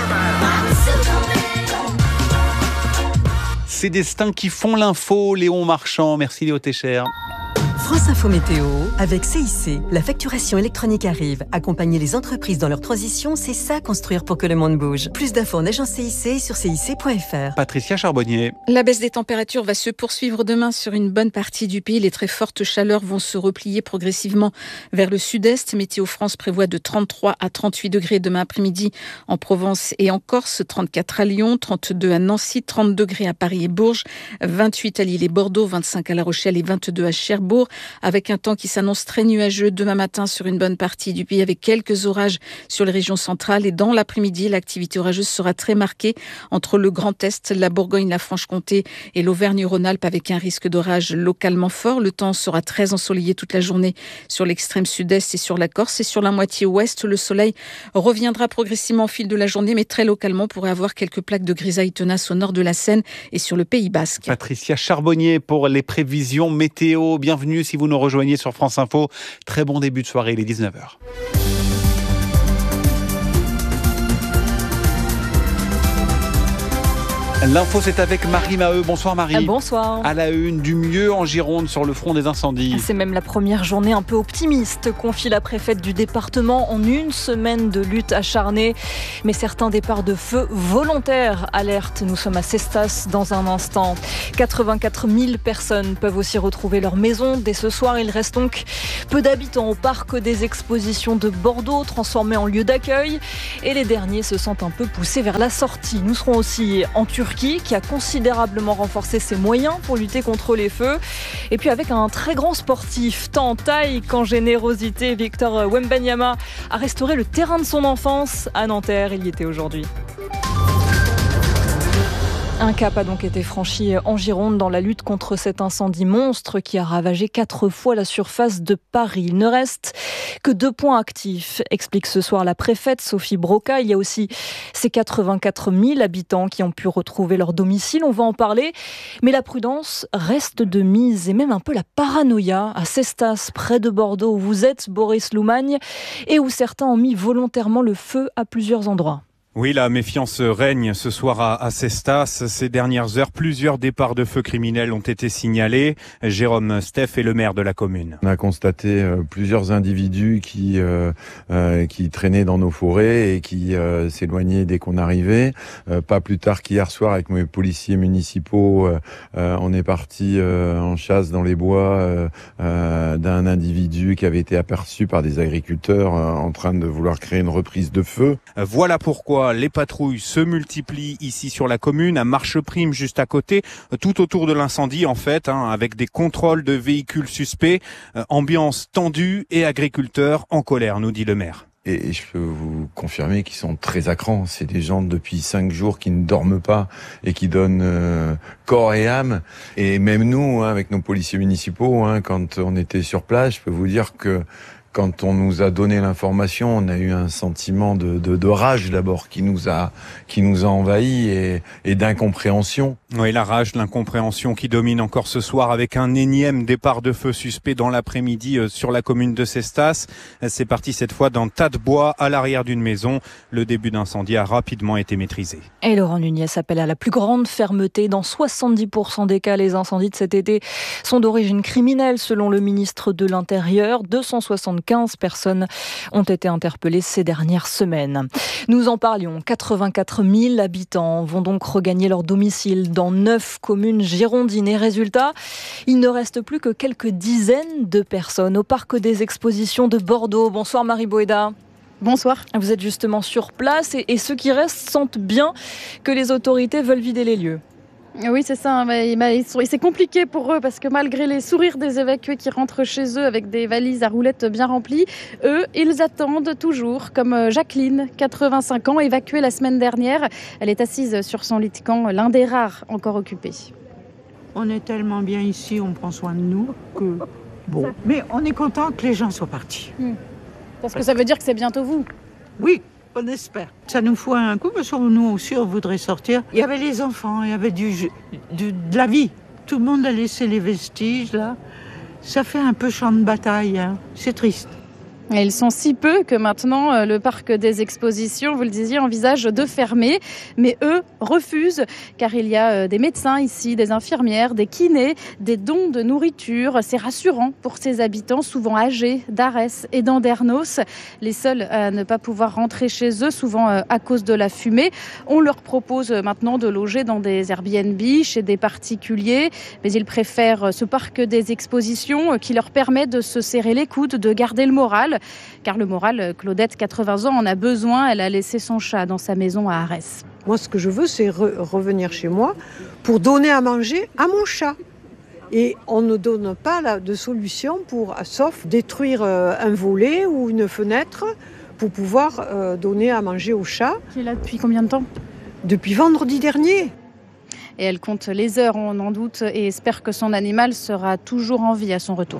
Ces destins qui font l'info, Léon Marchand. Merci Léo Técher. France Info Météo, avec CIC, la facturation électronique arrive. Accompagner les entreprises dans leur transition, c'est ça construire pour que le monde bouge. Plus d'infos en agence CIC sur cic.fr. Patricia Charbonnier. La baisse des températures va se poursuivre demain sur une bonne partie du pays. Les très fortes chaleurs vont se replier progressivement vers le sud-est. Météo France prévoit de 33 à 38 degrés demain après-midi en Provence et en Corse, 34 à Lyon, 32 à Nancy, 30 degrés à Paris et Bourges, 28 à Lille et Bordeaux, 25 à La Rochelle et 22 à Cherbourg. Avec un temps qui s'annonce très nuageux demain matin sur une bonne partie du pays avec quelques orages sur les régions centrales et dans l'après-midi, l'activité orageuse sera très marquée entre le Grand Est, la Bourgogne, la Franche-Comté et l'Auvergne-Rhône-Alpes avec un risque d'orage localement fort. Le temps sera très ensoleillé toute la journée sur l'extrême sud-est et sur la Corse et sur la moitié ouest. Le soleil reviendra progressivement au fil de la journée mais très localement on pourrait avoir quelques plaques de grisaille tenaces au nord de la Seine et sur le Pays Basque. Patricia Charbonnier pour les prévisions météo. Bienvenue si vous nous rejoignez sur France Info. Très bon début de soirée, il est 19h. L'info, c'est avec Marie Maheu. Bonsoir Marie. Bonsoir. À la une, du mieux en Gironde sur le front des incendies. C'est même la première journée un peu optimiste, confie la préfète du département en une semaine de lutte acharnée. Mais certains départs de feu volontaires alertent. Nous sommes à Cestas dans un instant. 84 000 personnes peuvent aussi retrouver leur maison. Dès ce soir, il reste donc peu d'habitants au parc des expositions de Bordeaux, transformé en lieu d'accueil. Et les derniers se sentent un peu poussés vers la sortie. Nous serons aussi en Turquie, qui a considérablement renforcé ses moyens pour lutter contre les feux. Et puis avec un très grand sportif, tant en taille qu'en générosité, Victor Wembanyama a restauré le terrain de son enfance à Nanterre. Il y était aujourd'hui. Un cap a donc été franchi en Gironde dans la lutte contre cet incendie monstre qui a ravagé 4 fois la surface de Paris. Il ne reste que 2 points actifs, explique ce soir la préfète Sophie Broca. Il y a aussi ces 84 000 habitants qui ont pu retrouver leur domicile. On va en parler, mais la prudence reste de mise et même un peu la paranoïa à Cestas, près de Bordeaux, où vous êtes, Boris Loumagne, et où certains ont mis volontairement le feu à plusieurs endroits. Oui, la méfiance règne ce soir à Cestas. Ces dernières heures, plusieurs départs de feux criminels ont été signalés. Jérôme Steff est le maire de la commune. On a constaté plusieurs individus qui traînaient dans nos forêts et qui s'éloignaient dès qu'on arrivait. Pas plus tard qu'hier soir, avec mes policiers municipaux, on est parti en chasse dans les bois d'un individu qui avait été aperçu par des agriculteurs en train de vouloir créer une reprise de feu. Voilà pourquoi les patrouilles se multiplient ici sur la commune, à Marcheprime juste à côté, tout autour de l'incendie en fait, avec des contrôles de véhicules suspects, ambiance tendue et agriculteurs en colère, nous dit le maire. Et je peux vous confirmer qu'ils sont très à cran. C'est des gens depuis 5 jours qui ne dorment pas et qui donnent corps et âme. Et même nous, avec nos policiers municipaux, quand on était sur place, je peux vous dire que quand on nous a donné l'information, on a eu un sentiment de rage d'abord qui nous a envahi et d'incompréhension. Oui, la rage, l'incompréhension qui domine encore ce soir avec un énième départ de feu suspect dans l'après-midi sur la commune de Cestas. C'est parti cette fois d'un tas de bois à l'arrière d'une maison. Le début d'incendie a rapidement été maîtrisé. Et Laurent Nunez appelle à la plus grande fermeté. Dans 70% des cas, les incendies de cet été sont d'origine criminelle selon le ministre de l'Intérieur. 275 personnes ont été interpellées ces dernières semaines. Nous en parlions, 84 000 habitants vont donc regagner leur domicile dans 9 communes girondines. Et résultat, il ne reste plus que quelques dizaines de personnes au parc des expositions de Bordeaux. Bonsoir Marie Boéda. Bonsoir. Vous êtes justement sur place et ceux qui restent sentent bien que les autorités veulent vider les lieux. Oui, c'est ça. C'est compliqué pour eux parce que malgré les sourires des évacués qui rentrent chez eux avec des valises à roulettes bien remplies, eux, ils attendent toujours, comme Jacqueline, 85 ans, évacuée la semaine dernière. Elle est assise sur son lit de camp, l'un des rares encore occupés. On est tellement bien ici, on prend soin de nous que... Bon, mais on est content que les gens soient partis. Parce que ça veut dire que c'est bientôt vous. Oui. On espère. Ça nous fout un coup parce que nous aussi on voudrait sortir. Il y avait les enfants, il y avait de la vie. Tout le monde a laissé les vestiges là. Ça fait un peu champ de bataille. C'est triste. Et ils sont si peu que maintenant, le parc des expositions, vous le disiez, envisage de fermer. Mais eux refusent, car il y a des médecins ici, des infirmières, des kinés, des dons de nourriture. C'est rassurant pour ces habitants, souvent âgés, d'Arès et d'Andernos. Les seuls à ne pas pouvoir rentrer chez eux, souvent à cause de la fumée. On leur propose maintenant de loger dans des Airbnb, chez des particuliers. Mais ils préfèrent ce parc des expositions qui leur permet de se serrer les coudes, de garder le moral. Car le moral, Claudette, 80 ans, en a besoin. Elle a laissé son chat dans sa maison à Arès. Moi, ce que je veux, c'est revenir chez moi pour donner à manger à mon chat. Et on ne donne pas de solution sauf détruire un volet ou une fenêtre pour pouvoir donner à manger au chat. Qui est là depuis combien de temps ? Depuis vendredi dernier. Et elle compte les heures, on en doute, et espère que son animal sera toujours en vie à son retour.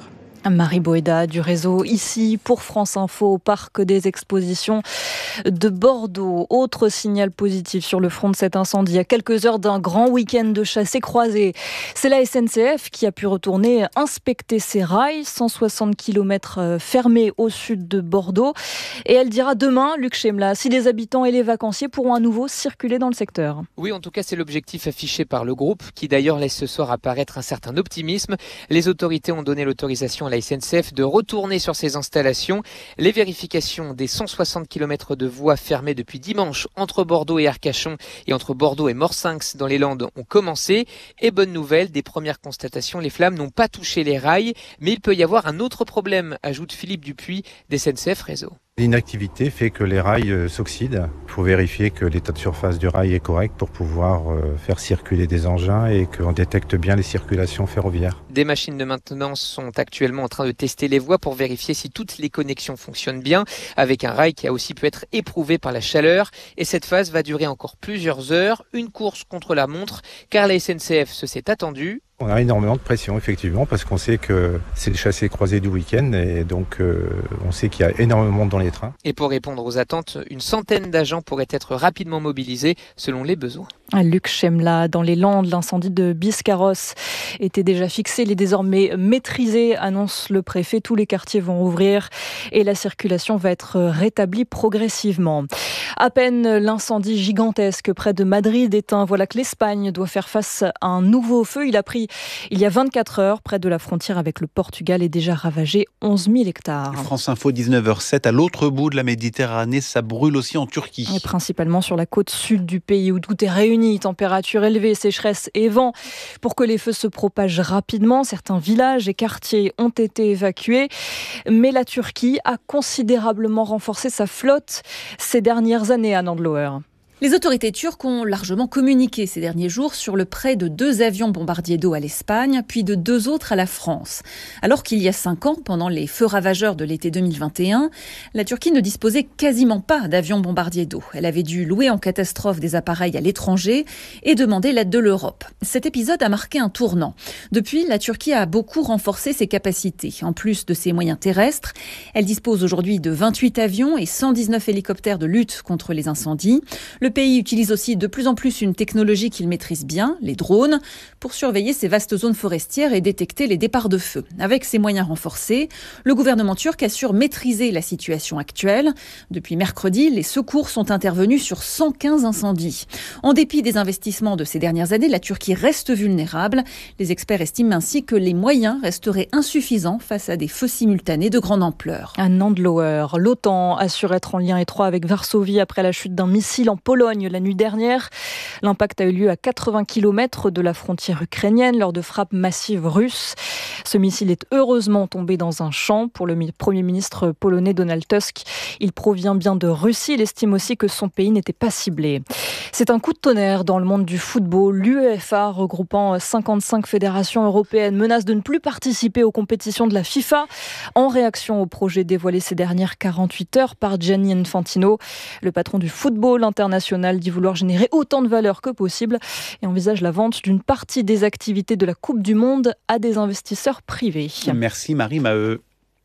Marie Boéda du réseau ici pour France Info au parc des expositions de Bordeaux. Autre signal positif sur le front de cet incendie. À quelques heures d'un grand week-end de chassés-croisés, c'est la SNCF qui a pu retourner inspecter ses rails. 160 km fermés au sud de Bordeaux. Et elle dira demain, Luc Chemla, si les habitants et les vacanciers pourront à nouveau circuler dans le secteur. Oui, en tout cas, c'est l'objectif affiché par le groupe qui d'ailleurs laisse ce soir apparaître un certain optimisme. Les autorités ont donné l'autorisation à la SNCF de retourner sur ses installations. Les vérifications des 160 km de voies fermées depuis dimanche entre Bordeaux et Arcachon et entre Bordeaux et Morsinx dans les Landes ont commencé. Et bonne nouvelle, des premières constatations, les flammes n'ont pas touché les rails, mais il peut y avoir un autre problème, ajoute Philippe Dupuis d'SNCF Réseau. L'inactivité fait que les rails s'oxydent. Il faut vérifier que l'état de surface du rail est correct pour pouvoir faire circuler des engins et qu'on détecte bien les circulations ferroviaires. Des machines de maintenance sont actuellement en train de tester les voies pour vérifier si toutes les connexions fonctionnent bien, avec un rail qui a aussi pu être éprouvé par la chaleur. Et cette phase va durer encore plusieurs heures, une course contre la montre, car la SNCF se s'est attendue. On a énormément de pression, effectivement, parce qu'on sait que c'est le chassé-croisé du week-end et donc on sait qu'il y a énormément de monde dans les trains. Et pour répondre aux attentes, une centaine d'agents pourraient être rapidement mobilisés selon les besoins. Luc Chemla, dans les Landes, l'incendie de Biscarrosse était déjà fixé. Il est désormais maîtrisé, annonce le préfet. Tous les quartiers vont rouvrir et la circulation va être rétablie progressivement. À peine l'incendie gigantesque près de Madrid éteint, voilà que l'Espagne doit faire face à un nouveau feu. Il a pris il y a 24 heures près de la frontière avec le Portugal et déjà ravagé 11 000 hectares. France Info, 19h07, à l'autre bout de la Méditerranée, ça brûle aussi en Turquie. Et principalement sur la côte sud du pays où tout est réuni. Température élevée, sécheresse et vent. Pour que les feux se propagent rapidement, certains villages et quartiers ont été évacués. Mais la Turquie a considérablement renforcé sa flotte ces dernières années à Nandlower. Les autorités turques ont largement communiqué ces derniers jours sur le prêt de 2 avions bombardiers d'eau à l'Espagne, puis de 2 autres à la France. Alors qu'il y a 5 ans, pendant les feux ravageurs de l'été 2021, la Turquie ne disposait quasiment pas d'avions bombardiers d'eau. Elle avait dû louer en catastrophe des appareils à l'étranger et demander l'aide de l'Europe. Cet épisode a marqué un tournant. Depuis, la Turquie a beaucoup renforcé ses capacités. En plus de ses moyens terrestres, elle dispose aujourd'hui de 28 avions et 119 hélicoptères de lutte contre les incendies. Le pays utilise aussi de plus en plus une technologie qu'il maîtrise bien, les drones, pour surveiller ces vastes zones forestières et détecter les départs de feu. Avec ces moyens renforcés, le gouvernement turc assure maîtriser la situation actuelle. Depuis mercredi, les secours sont intervenus sur 115 incendies. En dépit des investissements de ces dernières années, la Turquie reste vulnérable. Les experts estiment ainsi que les moyens resteraient insuffisants face à des feux simultanés de grande ampleur. À Nandlower, l'OTAN assure être en lien étroit avec Varsovie après la chute d'un missile en Pologne la nuit dernière. L'impact a eu lieu à 80 km de la frontière ukrainienne lors de frappes massives russes. Ce missile est heureusement tombé dans un champ. Pour le Premier ministre polonais Donald Tusk, il provient bien de Russie. Il estime aussi que son pays n'était pas ciblé. C'est un coup de tonnerre dans le monde du football. L'UEFA, regroupant 55 fédérations européennes, menace de ne plus participer aux compétitions de la FIFA en réaction au projet dévoilé ces dernières 48 heures par Gianni Infantino. Le patron du football international dit vouloir générer autant de valeur que possible et envisage la vente d'une partie des activités de la Coupe du Monde à des investisseurs privés. Merci Marie Maheu.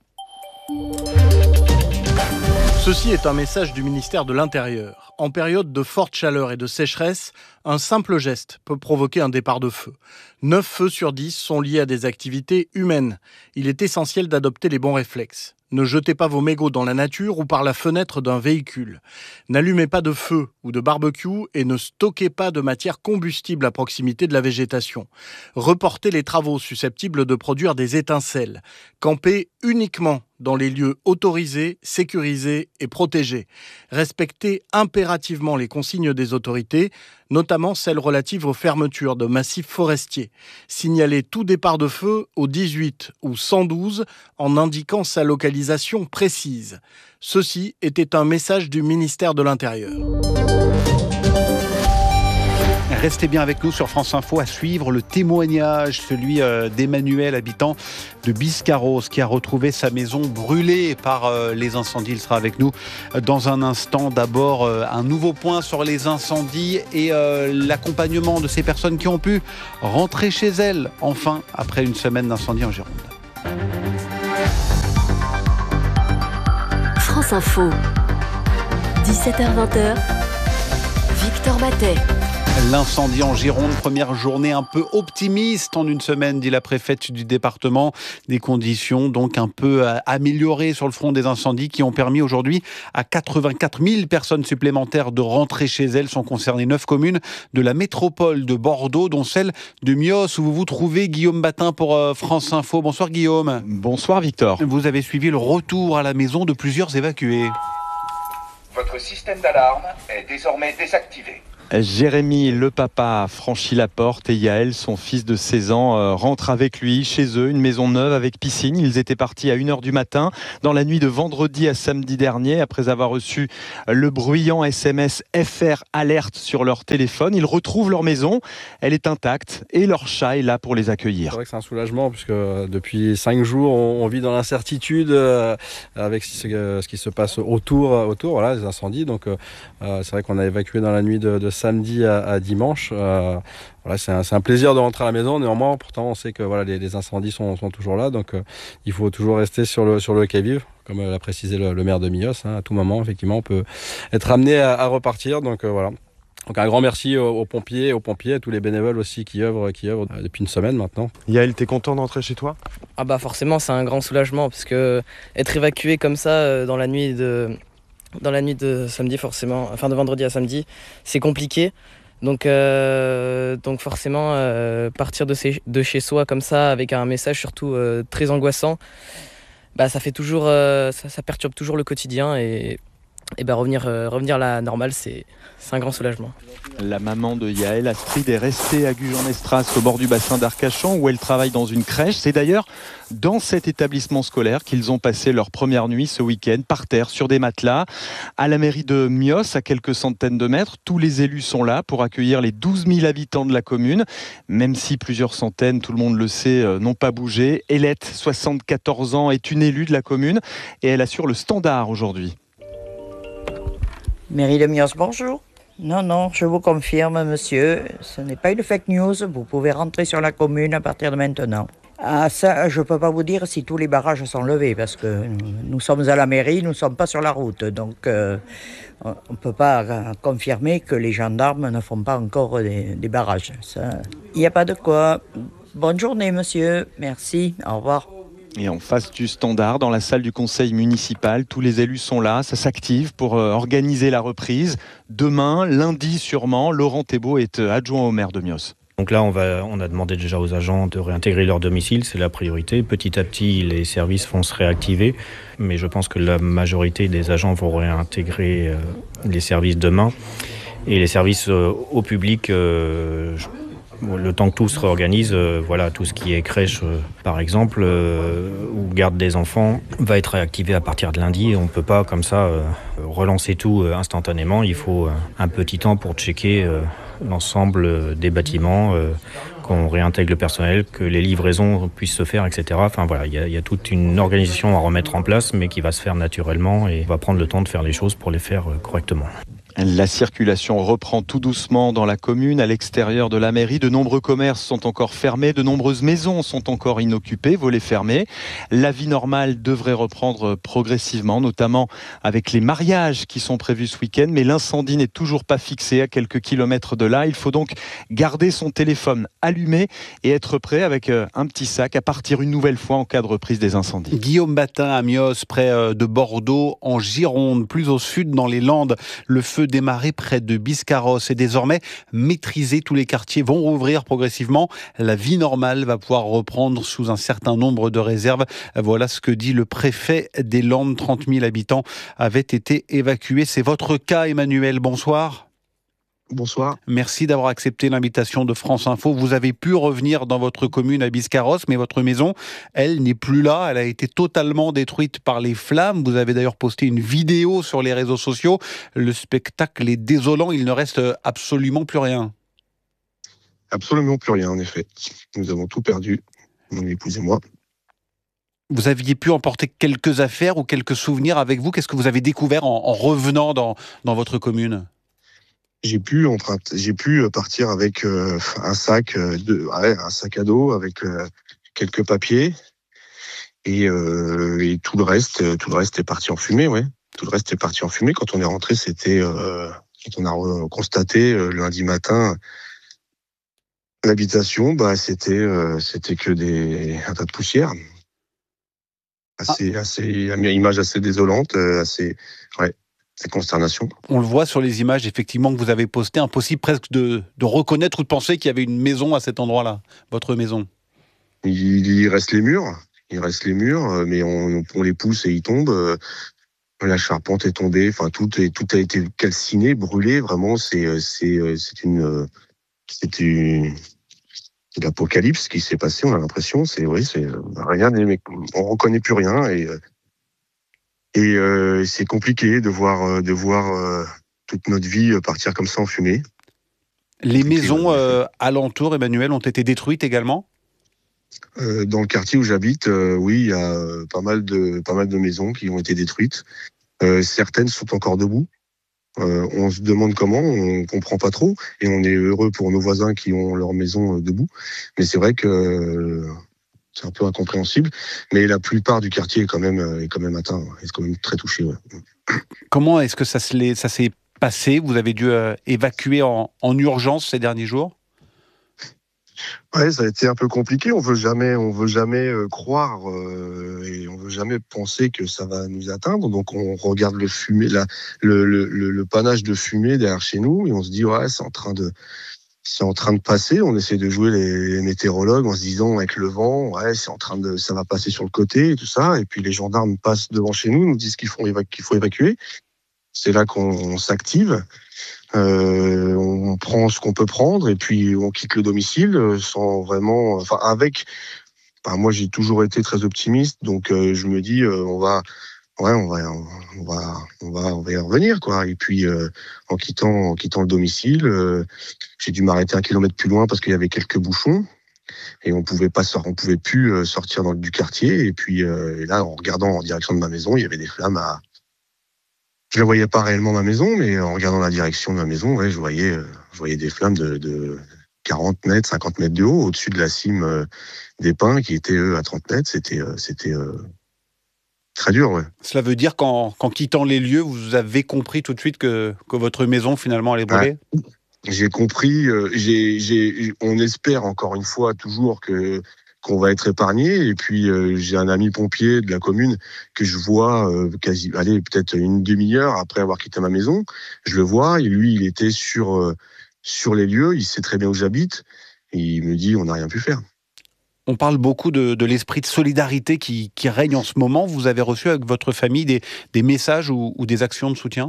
Ceci est un message du ministère de l'Intérieur. En période de forte chaleur et de sécheresse, un simple geste peut provoquer un départ de feu. 9 feux sur 10 sont liés à des activités humaines. Il est essentiel d'adopter les bons réflexes. Ne jetez pas vos mégots dans la nature ou par la fenêtre d'un véhicule. N'allumez pas de feu ou de barbecue et ne stockez pas de matière combustible à proximité de la végétation. Reportez les travaux susceptibles de produire des étincelles. Campez uniquement dans les lieux autorisés, sécurisés et protégés. Respectez impérativement les consignes des autorités, notamment celles relatives aux fermetures de massifs forestiers. Signalez tout départ de feu au 18 ou 112 en indiquant sa localisation précise. Ceci était un message du ministère de l'Intérieur. Restez bien avec nous sur France Info à suivre le témoignage, celui d'Emmanuel, habitant de Biscarrosse, qui a retrouvé sa maison brûlée par les incendies. Il sera avec nous dans un instant. D'abord, un nouveau point sur les incendies et l'accompagnement de ces personnes qui ont pu rentrer chez elles, enfin, après une semaine d'incendie en Gironde. France Info. 17h-20h, Victor Matet. L'incendie en Gironde, première journée un peu optimiste en une semaine, dit la préfète du département. Des conditions donc un peu améliorées sur le front des incendies qui ont permis aujourd'hui à 84 000 personnes supplémentaires de rentrer chez elles. Sont concernées 9 communes de la métropole de Bordeaux, dont celle de Mios, où vous vous trouvez. Guillaume Batin pour France Info. Bonsoir Guillaume. Bonsoir Victor. Vous avez suivi le retour à la maison de plusieurs évacués. Votre système d'alarme est désormais désactivé. Jérémy, le papa, a franchi la porte et Yaël, son fils de 16 ans, rentre avec lui chez eux, une maison neuve avec piscine. Ils étaient partis à 1h du matin dans la nuit de vendredi à samedi dernier après avoir reçu le bruyant SMS FR Alerte sur leur téléphone. Ils retrouvent leur maison, elle est intacte et leur chat est là pour les accueillir. C'est vrai que c'est un soulagement puisque depuis 5 jours on vit dans l'incertitude avec ce qui se passe autour voilà, les incendies. Donc c'est vrai qu'on a évacué dans la nuit de samedi à dimanche. Voilà, c'est un plaisir de rentrer à la maison. Néanmoins, pourtant, on sait que voilà, les incendies sont toujours là. Donc, il faut toujours rester sur le qui-vive, comme l'a précisé le maire de Mios. À tout moment, effectivement, on peut être amené à repartir. Donc, voilà. Donc, un grand merci aux pompiers, à tous les bénévoles aussi qui œuvrent depuis une semaine maintenant. Yaël, t'es content d'entrer chez toi ? Ah bah forcément, c'est un grand soulagement parce que être évacué comme ça dans la nuit de samedi forcément, enfin de vendredi à samedi, c'est compliqué. Donc forcément, partir de chez soi comme ça, avec un message surtout très angoissant, bah ça fait toujours, ça perturbe toujours le quotidien et revenir à la normale, c'est un grand soulagement. La maman de Yaël, Astrid, est restée à Gujan-Mestras, au bord du bassin d'Arcachon, où elle travaille dans une crèche. C'est d'ailleurs dans cet établissement scolaire qu'ils ont passé leur première nuit ce week-end, par terre, sur des matelas. À la mairie de Mios, à quelques centaines de mètres, tous les élus sont là pour accueillir les 12 000 habitants de la commune. Même si plusieurs centaines, tout le monde le sait, n'ont pas bougé. Hélette, 74 ans, est une élue de la commune et elle assure le standard aujourd'hui. Mairie de Mios, bonjour. Non, je vous confirme, monsieur, ce n'est pas une fake news. Vous pouvez rentrer sur la commune à partir de maintenant. Ah, ça, je ne peux pas vous dire si tous les barrages sont levés, parce que nous sommes à la mairie, nous ne sommes pas sur la route. Donc, on ne peut pas confirmer que les gendarmes ne font pas encore des barrages. Il n'y a pas de quoi. Bonne journée, monsieur. Merci. Au revoir. Et en face du standard, dans la salle du conseil municipal, tous les élus sont là, ça s'active pour organiser la reprise. Demain, lundi sûrement, Laurent Thébault est adjoint au maire de Mios. Donc là, on a demandé déjà aux agents de réintégrer leur domicile, c'est la priorité. Petit à petit, les services vont se réactiver, mais je pense que la majorité des agents vont réintégrer les services demain. Et les services au public, le temps que tout se réorganise, voilà, tout ce qui est crèche, par exemple, ou garde des enfants, va être réactivé à partir de lundi. On ne peut pas, comme ça, relancer tout instantanément. Il faut un petit temps pour checker l'ensemble des bâtiments, qu'on réintègre le personnel, que les livraisons puissent se faire, etc. Enfin voilà, il y a toute une organisation à remettre en place, mais qui va se faire naturellement et on va prendre le temps de faire les choses pour les faire correctement. La circulation reprend tout doucement dans la commune, à l'extérieur de la mairie. De nombreux commerces sont encore fermés, de nombreuses maisons sont encore inoccupées, volets fermés. La vie normale devrait reprendre progressivement, notamment avec les mariages qui sont prévus ce week-end. Mais l'incendie n'est toujours pas fixé à quelques kilomètres de là. Il faut donc garder son téléphone allumé et être prêt avec un petit sac à partir une nouvelle fois en cas de reprise des incendies. Guillaume Batin à Mios, près de Bordeaux, en Gironde, plus au sud dans les Landes. Le feu démarré près de Biscarrosse et désormais maîtrisé. Tous les quartiers vont rouvrir progressivement. La vie normale va pouvoir reprendre sous un certain nombre de réserves. Voilà ce que dit le préfet des Landes. 30 000 habitants avaient été évacués. C'est votre cas, Emmanuel. Bonsoir. Bonsoir. Merci d'avoir accepté l'invitation de France Info. Vous avez pu revenir dans votre commune à Biscarrosse, mais votre maison, elle n'est plus là. Elle a été totalement détruite par les flammes. Vous avez d'ailleurs posté une vidéo sur les réseaux sociaux. Le spectacle est désolant. Il ne reste absolument plus rien. Absolument plus rien, en effet. Nous avons tout perdu, mon épouse et moi. Vous aviez pu emporter quelques affaires ou quelques souvenirs avec vous. Qu'est-ce que vous avez découvert en revenant dans votre commune ? J'ai pu partir avec un sac à dos avec quelques papiers et tout le reste est parti en fumée, ouais. Tout le reste est parti en fumée. Quand on est rentré, quand on a constaté lundi matin l'habitation, c'était que un tas de poussière. Image assez désolante, c'est consternation. On le voit sur les images, effectivement, que vous avez postées. Impossible presque de reconnaître ou de penser qu'il y avait une maison à cet endroit-là, votre maison. Il reste les murs, mais on les pousse et ils tombent. La charpente est tombée, enfin tout a été calciné, brûlé. Vraiment, c'est l'apocalypse qui s'est passé. On a l'impression, rien, on reconnaît plus rien et c'est compliqué de voir toute notre vie partir comme ça en fumée. Les maisons alentours, Emmanuel, ont été détruites également ? Dans le quartier où j'habite, oui, il y a pas mal de maisons qui ont été détruites. Certaines sont encore debout. On se demande comment, on comprend pas trop, et on est heureux pour nos voisins qui ont leur maison debout. Mais c'est vrai que c'est un peu incompréhensible. Mais la plupart du quartier est quand même atteint, est quand même très touché. Ouais. Comment est-ce que ça s'est passé ? Vous avez dû évacuer en urgence ces derniers jours ? Ouais, ça a été un peu compliqué. On veut jamais croire et on veut jamais penser que ça va nous atteindre. Donc on regarde le fumée, le panache de fumée derrière chez nous et on se dit ouais, c'est en train de passer. On essaie de jouer les météorologues en se disant avec le vent, ouais, ça va passer sur le côté et tout ça. Et puis les gendarmes passent devant chez nous disent qu'il faut évacuer. C'est là qu'on s'active. On prend ce qu'on peut prendre et puis on quitte le domicile sans vraiment, moi j'ai toujours été très optimiste, donc je me dis on va y revenir quoi. Et puis en quittant le domicile, j'ai dû m'arrêter 1 kilomètre plus loin parce qu'il y avait quelques bouchons et on pouvait plus sortir du quartier. Et puis là, en regardant en direction de ma maison, il y avait des flammes Je ne voyais pas réellement ma maison, mais en regardant la direction de ma maison, ouais, je voyais des flammes de 40 mètres, 50 mètres de haut, au-dessus de la cime des pins, qui étaient, eux, à 30 mètres. C'était très dur, ouais. Cela veut dire qu'en quittant les lieux, vous avez compris tout de suite que votre maison, finalement, allait brûler ? Ouais. J'ai compris, on espère encore une fois toujours qu'on va être épargné. Et puis j'ai un ami pompier de la commune que je vois peut-être une demi-heure après avoir quitté ma maison. Je le vois et lui, il était sur les lieux, il sait très bien où j'habite et il me dit on n'a rien pu faire. On parle beaucoup de l'esprit de solidarité qui règne en ce moment. Vous avez reçu avec votre famille des messages ou des actions de soutien ?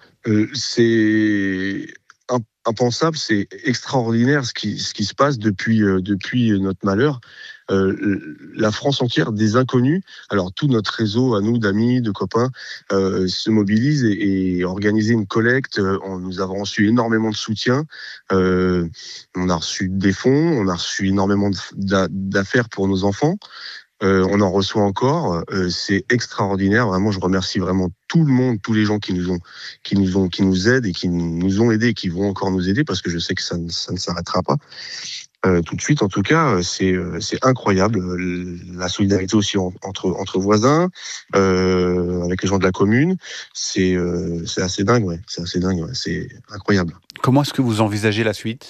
C'est impensable, c'est extraordinaire ce qui se passe depuis notre malheur. La France entière, des inconnus, alors tout notre réseau à nous d'amis, de copains se mobilise et organise une collecte. Nous avons reçu énormément de soutien, on a reçu des fonds, on a reçu énormément d'affaires pour nos enfants. On en reçoit encore, c'est extraordinaire. Vraiment, je remercie vraiment tout le monde, tous les gens qui nous aident et qui nous ont aidés et qui vont encore nous aider parce que je sais que ça ne s'arrêtera pas tout de suite. En tout cas, c'est incroyable. La solidarité aussi entre voisins, avec les gens de la commune, c'est assez dingue, ouais. C'est assez dingue, ouais. C'est incroyable. Comment est-ce que vous envisagez la suite ?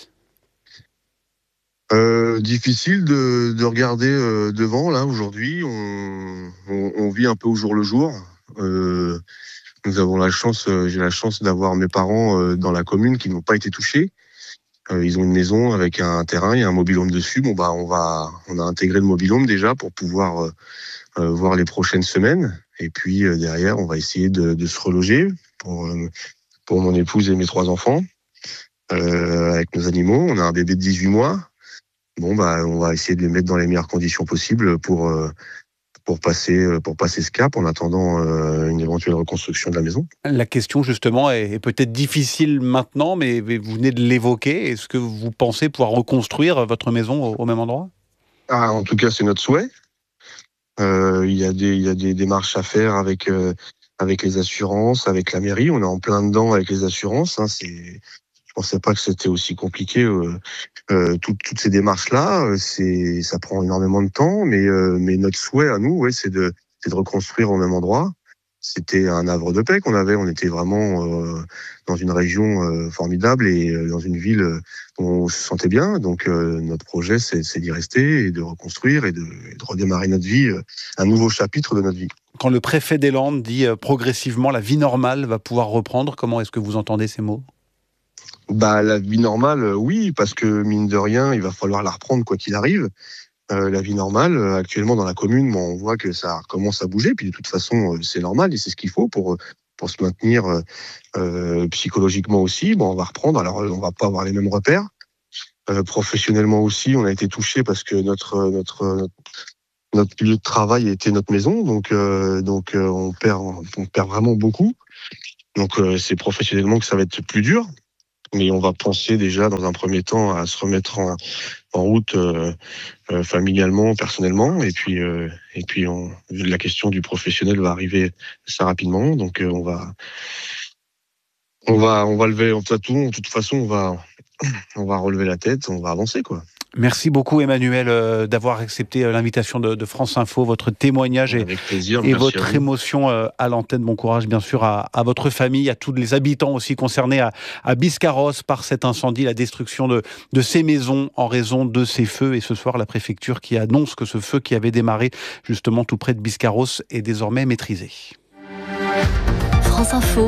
Difficile de regarder devant là aujourd'hui. On vit un peu au jour le jour. Nous avons j'ai la chance d'avoir mes parents dans la commune qui n'ont pas été touchés. Ils ont une maison avec un terrain, il y a un mobil-home dessus. Bon on a intégré le mobil-home déjà pour pouvoir voir les prochaines semaines. Et puis derrière, on va essayer de se reloger pour mon épouse et mes 3 enfants avec nos animaux. On a un bébé de 18 mois. On va essayer de les mettre dans les meilleures conditions possibles pour passer ce cap en attendant une éventuelle reconstruction de la maison. La question justement est peut-être difficile maintenant, mais vous venez de l'évoquer. Est-ce que vous pensez pouvoir reconstruire votre maison au même endroit ? En tout cas, c'est notre souhait. Il y a des démarches à faire avec les assurances, avec la mairie. On est en plein dedans avec les assurances. Je pensais pas que c'était aussi compliqué. Toutes ces démarches-là, ça prend énormément de temps, mais notre souhait à nous, ouais, c'est de reconstruire au même endroit. c'était un havre de paix qu'on avait. On était vraiment dans une région formidable et dans une ville où on se sentait bien. Donc notre projet, c'est d'y rester et de reconstruire et de redémarrer notre vie, un nouveau chapitre de notre vie. Quand le préfet des Landes dit progressivement la vie normale va pouvoir reprendre, comment est-ce que vous entendez ces mots ? La vie normale, oui, parce que mine de rien, il va falloir la reprendre quoi qu'il arrive. La vie normale, actuellement dans la commune, on voit que ça commence à bouger. Puis de toute façon, c'est normal et c'est ce qu'il faut pour se maintenir psychologiquement aussi. On va reprendre. Alors, on va pas avoir les mêmes repères. Professionnellement aussi, on a été touché parce que notre lieu de travail était notre maison. Donc on perd vraiment beaucoup. Donc c'est professionnellement que ça va être plus dur. Mais on va penser déjà dans un premier temps à se remettre en route familialement, personnellement, et puis la question du professionnel va arriver assez rapidement. Donc on va lever, de toute façon on va relever la tête, on va avancer quoi. Merci beaucoup Emmanuel d'avoir accepté l'invitation de France Info, votre témoignage et votre émotion à l'antenne. Bon courage bien sûr à votre famille, à tous les habitants aussi concernés à Biscarrosse par cet incendie, la destruction de ces maisons en raison de ces feux. Et ce soir, la préfecture qui annonce que ce feu qui avait démarré justement tout près de Biscarrosse est désormais maîtrisé. France Info,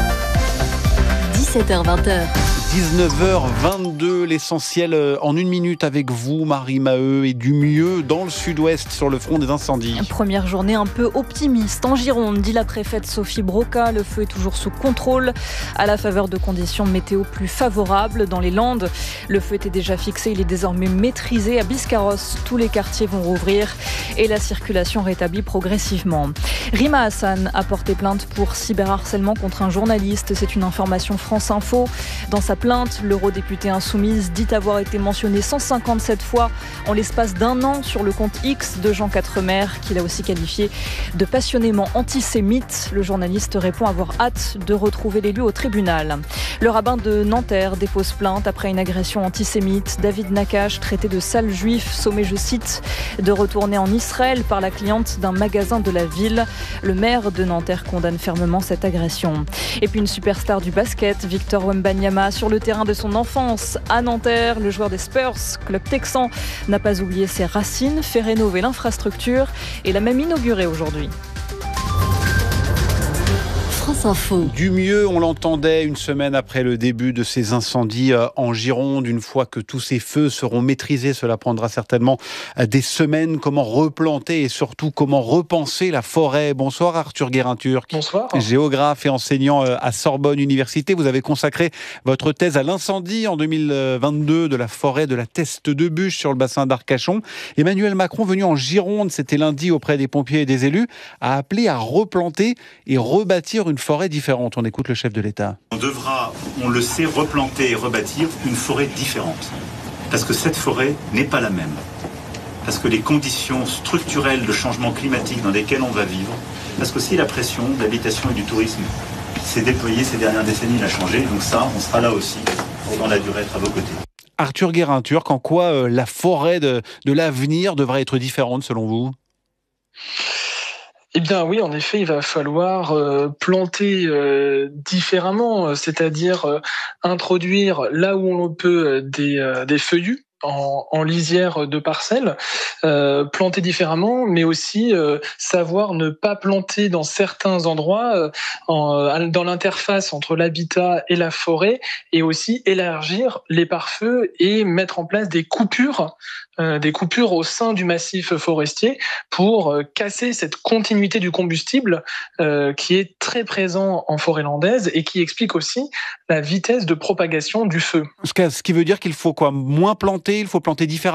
17h-20h. 19h22, l'essentiel en une minute avec vous, Marie Maheu, et du mieux dans le sud-ouest sur le front des incendies. Première journée un peu optimiste en Gironde, dit la préfète Sophie Broca. Le feu est toujours sous contrôle à la faveur de conditions météo plus favorables. Dans les Landes, le feu était déjà fixé, il est désormais maîtrisé. À Biscarrosse, tous les quartiers vont rouvrir et la circulation rétablie progressivement. Rima Hassan a porté plainte pour cyberharcèlement contre un journaliste. C'est une information France Info. Dans sa plainte, l'eurodéputée insoumise dit avoir été mentionnée 157 fois en l'espace d'un an sur le compte X de Jean Quatremer, qu'il a aussi qualifié de passionnément antisémite. Le journaliste répond avoir hâte de retrouver l'élu au tribunal. Le rabbin de Nanterre dépose plainte après une agression antisémite. David Nakache, traité de sale juif, sommé, je cite, de retourner en Israël par la cliente d'un magasin de la ville. Le maire de Nanterre condamne fermement cette agression. Et puis une superstar du basket, Victor Wembanyama, sur le terrain de son enfance à Nanterre. Le joueur des Spurs, club texan, n'a pas oublié ses racines, fait rénover l'infrastructure et l'a même inaugurée aujourd'hui. France Info. Du mieux, on l'entendait une semaine après le début de ces incendies en Gironde. Une fois que tous ces feux seront maîtrisés, cela prendra certainement des semaines. Comment replanter et surtout comment repenser la forêt? Bonsoir Arthur Guérin-Turc. Bonsoir. Géographe et enseignant à Sorbonne Université. Vous avez consacré votre thèse à l'incendie en 2022 de la forêt de la Teste de Bûche sur le bassin d'Arcachon. Emmanuel Macron, venu en Gironde, c'était lundi auprès des pompiers et des élus, a appelé à replanter et rebâtir une forêt différente. On écoute le chef de l'État. On devra, on le sait, replanter et rebâtir une forêt différente. Parce que cette forêt n'est pas la même. Parce que les conditions structurelles de changement climatique dans lesquelles on va vivre, parce qu'aussi la pression de l'habitation et du tourisme s'est déployée ces dernières décennies, il a changé. Donc ça, on sera là aussi pour dans la durée être à vos côtés. Arthur Guérin-Turc, en quoi la forêt de l'avenir devrait être différente selon vous ? Eh bien oui, en effet, il va falloir planter différemment, c'est-à-dire introduire là où on peut des feuillus en lisière de parcelles, planter différemment, mais aussi savoir ne pas planter dans certains endroits dans l'interface entre l'habitat et la forêt, et aussi élargir les pare-feux et mettre en place des coupures au sein du massif forestier pour casser cette continuité du combustible qui est très présent en forêt landaise et qui explique aussi la vitesse de propagation du feu. Ce qui veut dire qu'il faut quoi ? Moins planter, il faut planter différemment ?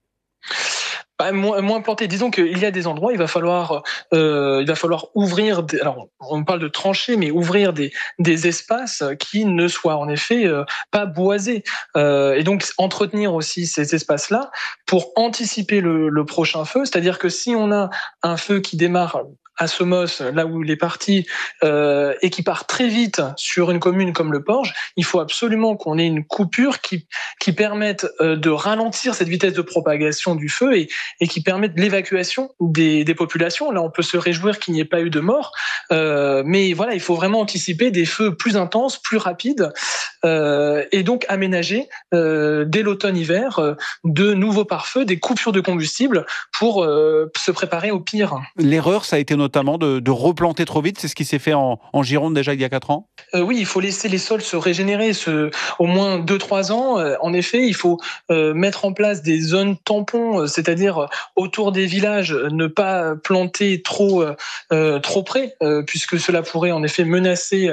Moins planté. Disons qu'il y a des endroits, il va falloir ouvrir. Alors, on parle de tranchées, mais ouvrir des espaces qui ne soient en effet pas boisés. Et donc entretenir aussi ces espaces-là pour anticiper le prochain feu. C'est-à-dire que si on a un feu qui démarre à Somos, là où il est parti, et qui part très vite sur une commune comme le Porge, il faut absolument qu'on ait une coupure qui permette de ralentir cette vitesse de propagation du feu et qui permette l'évacuation des populations. Là, on peut se réjouir qu'il n'y ait pas eu de mort, mais voilà, il faut vraiment anticiper des feux plus intenses, plus rapides, et donc aménager dès l'automne-hiver de nouveaux pare-feux, des coupures de combustible pour se préparer au pire. L'erreur, ça a été notamment de replanter trop vite. C'est ce qui s'est fait en Gironde déjà il y a 4 ans. Oui, il faut laisser les sols se régénérer au moins 2-3 ans. En effet, il faut mettre en place des zones tampons, c'est-à-dire autour des villages, ne pas planter trop près, puisque cela pourrait en effet menacer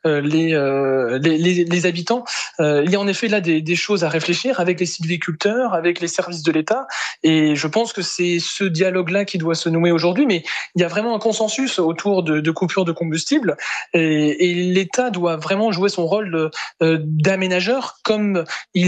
les habitants. Il y a en effet là des choses à réfléchir avec les sylviculteurs, avec les services de l'État, et je pense que c'est ce dialogue-là qui doit se nouer aujourd'hui, mais il y a vraiment un consensus autour de coupures de combustible, et l'État doit vraiment jouer son rôle d'aménageur, comme il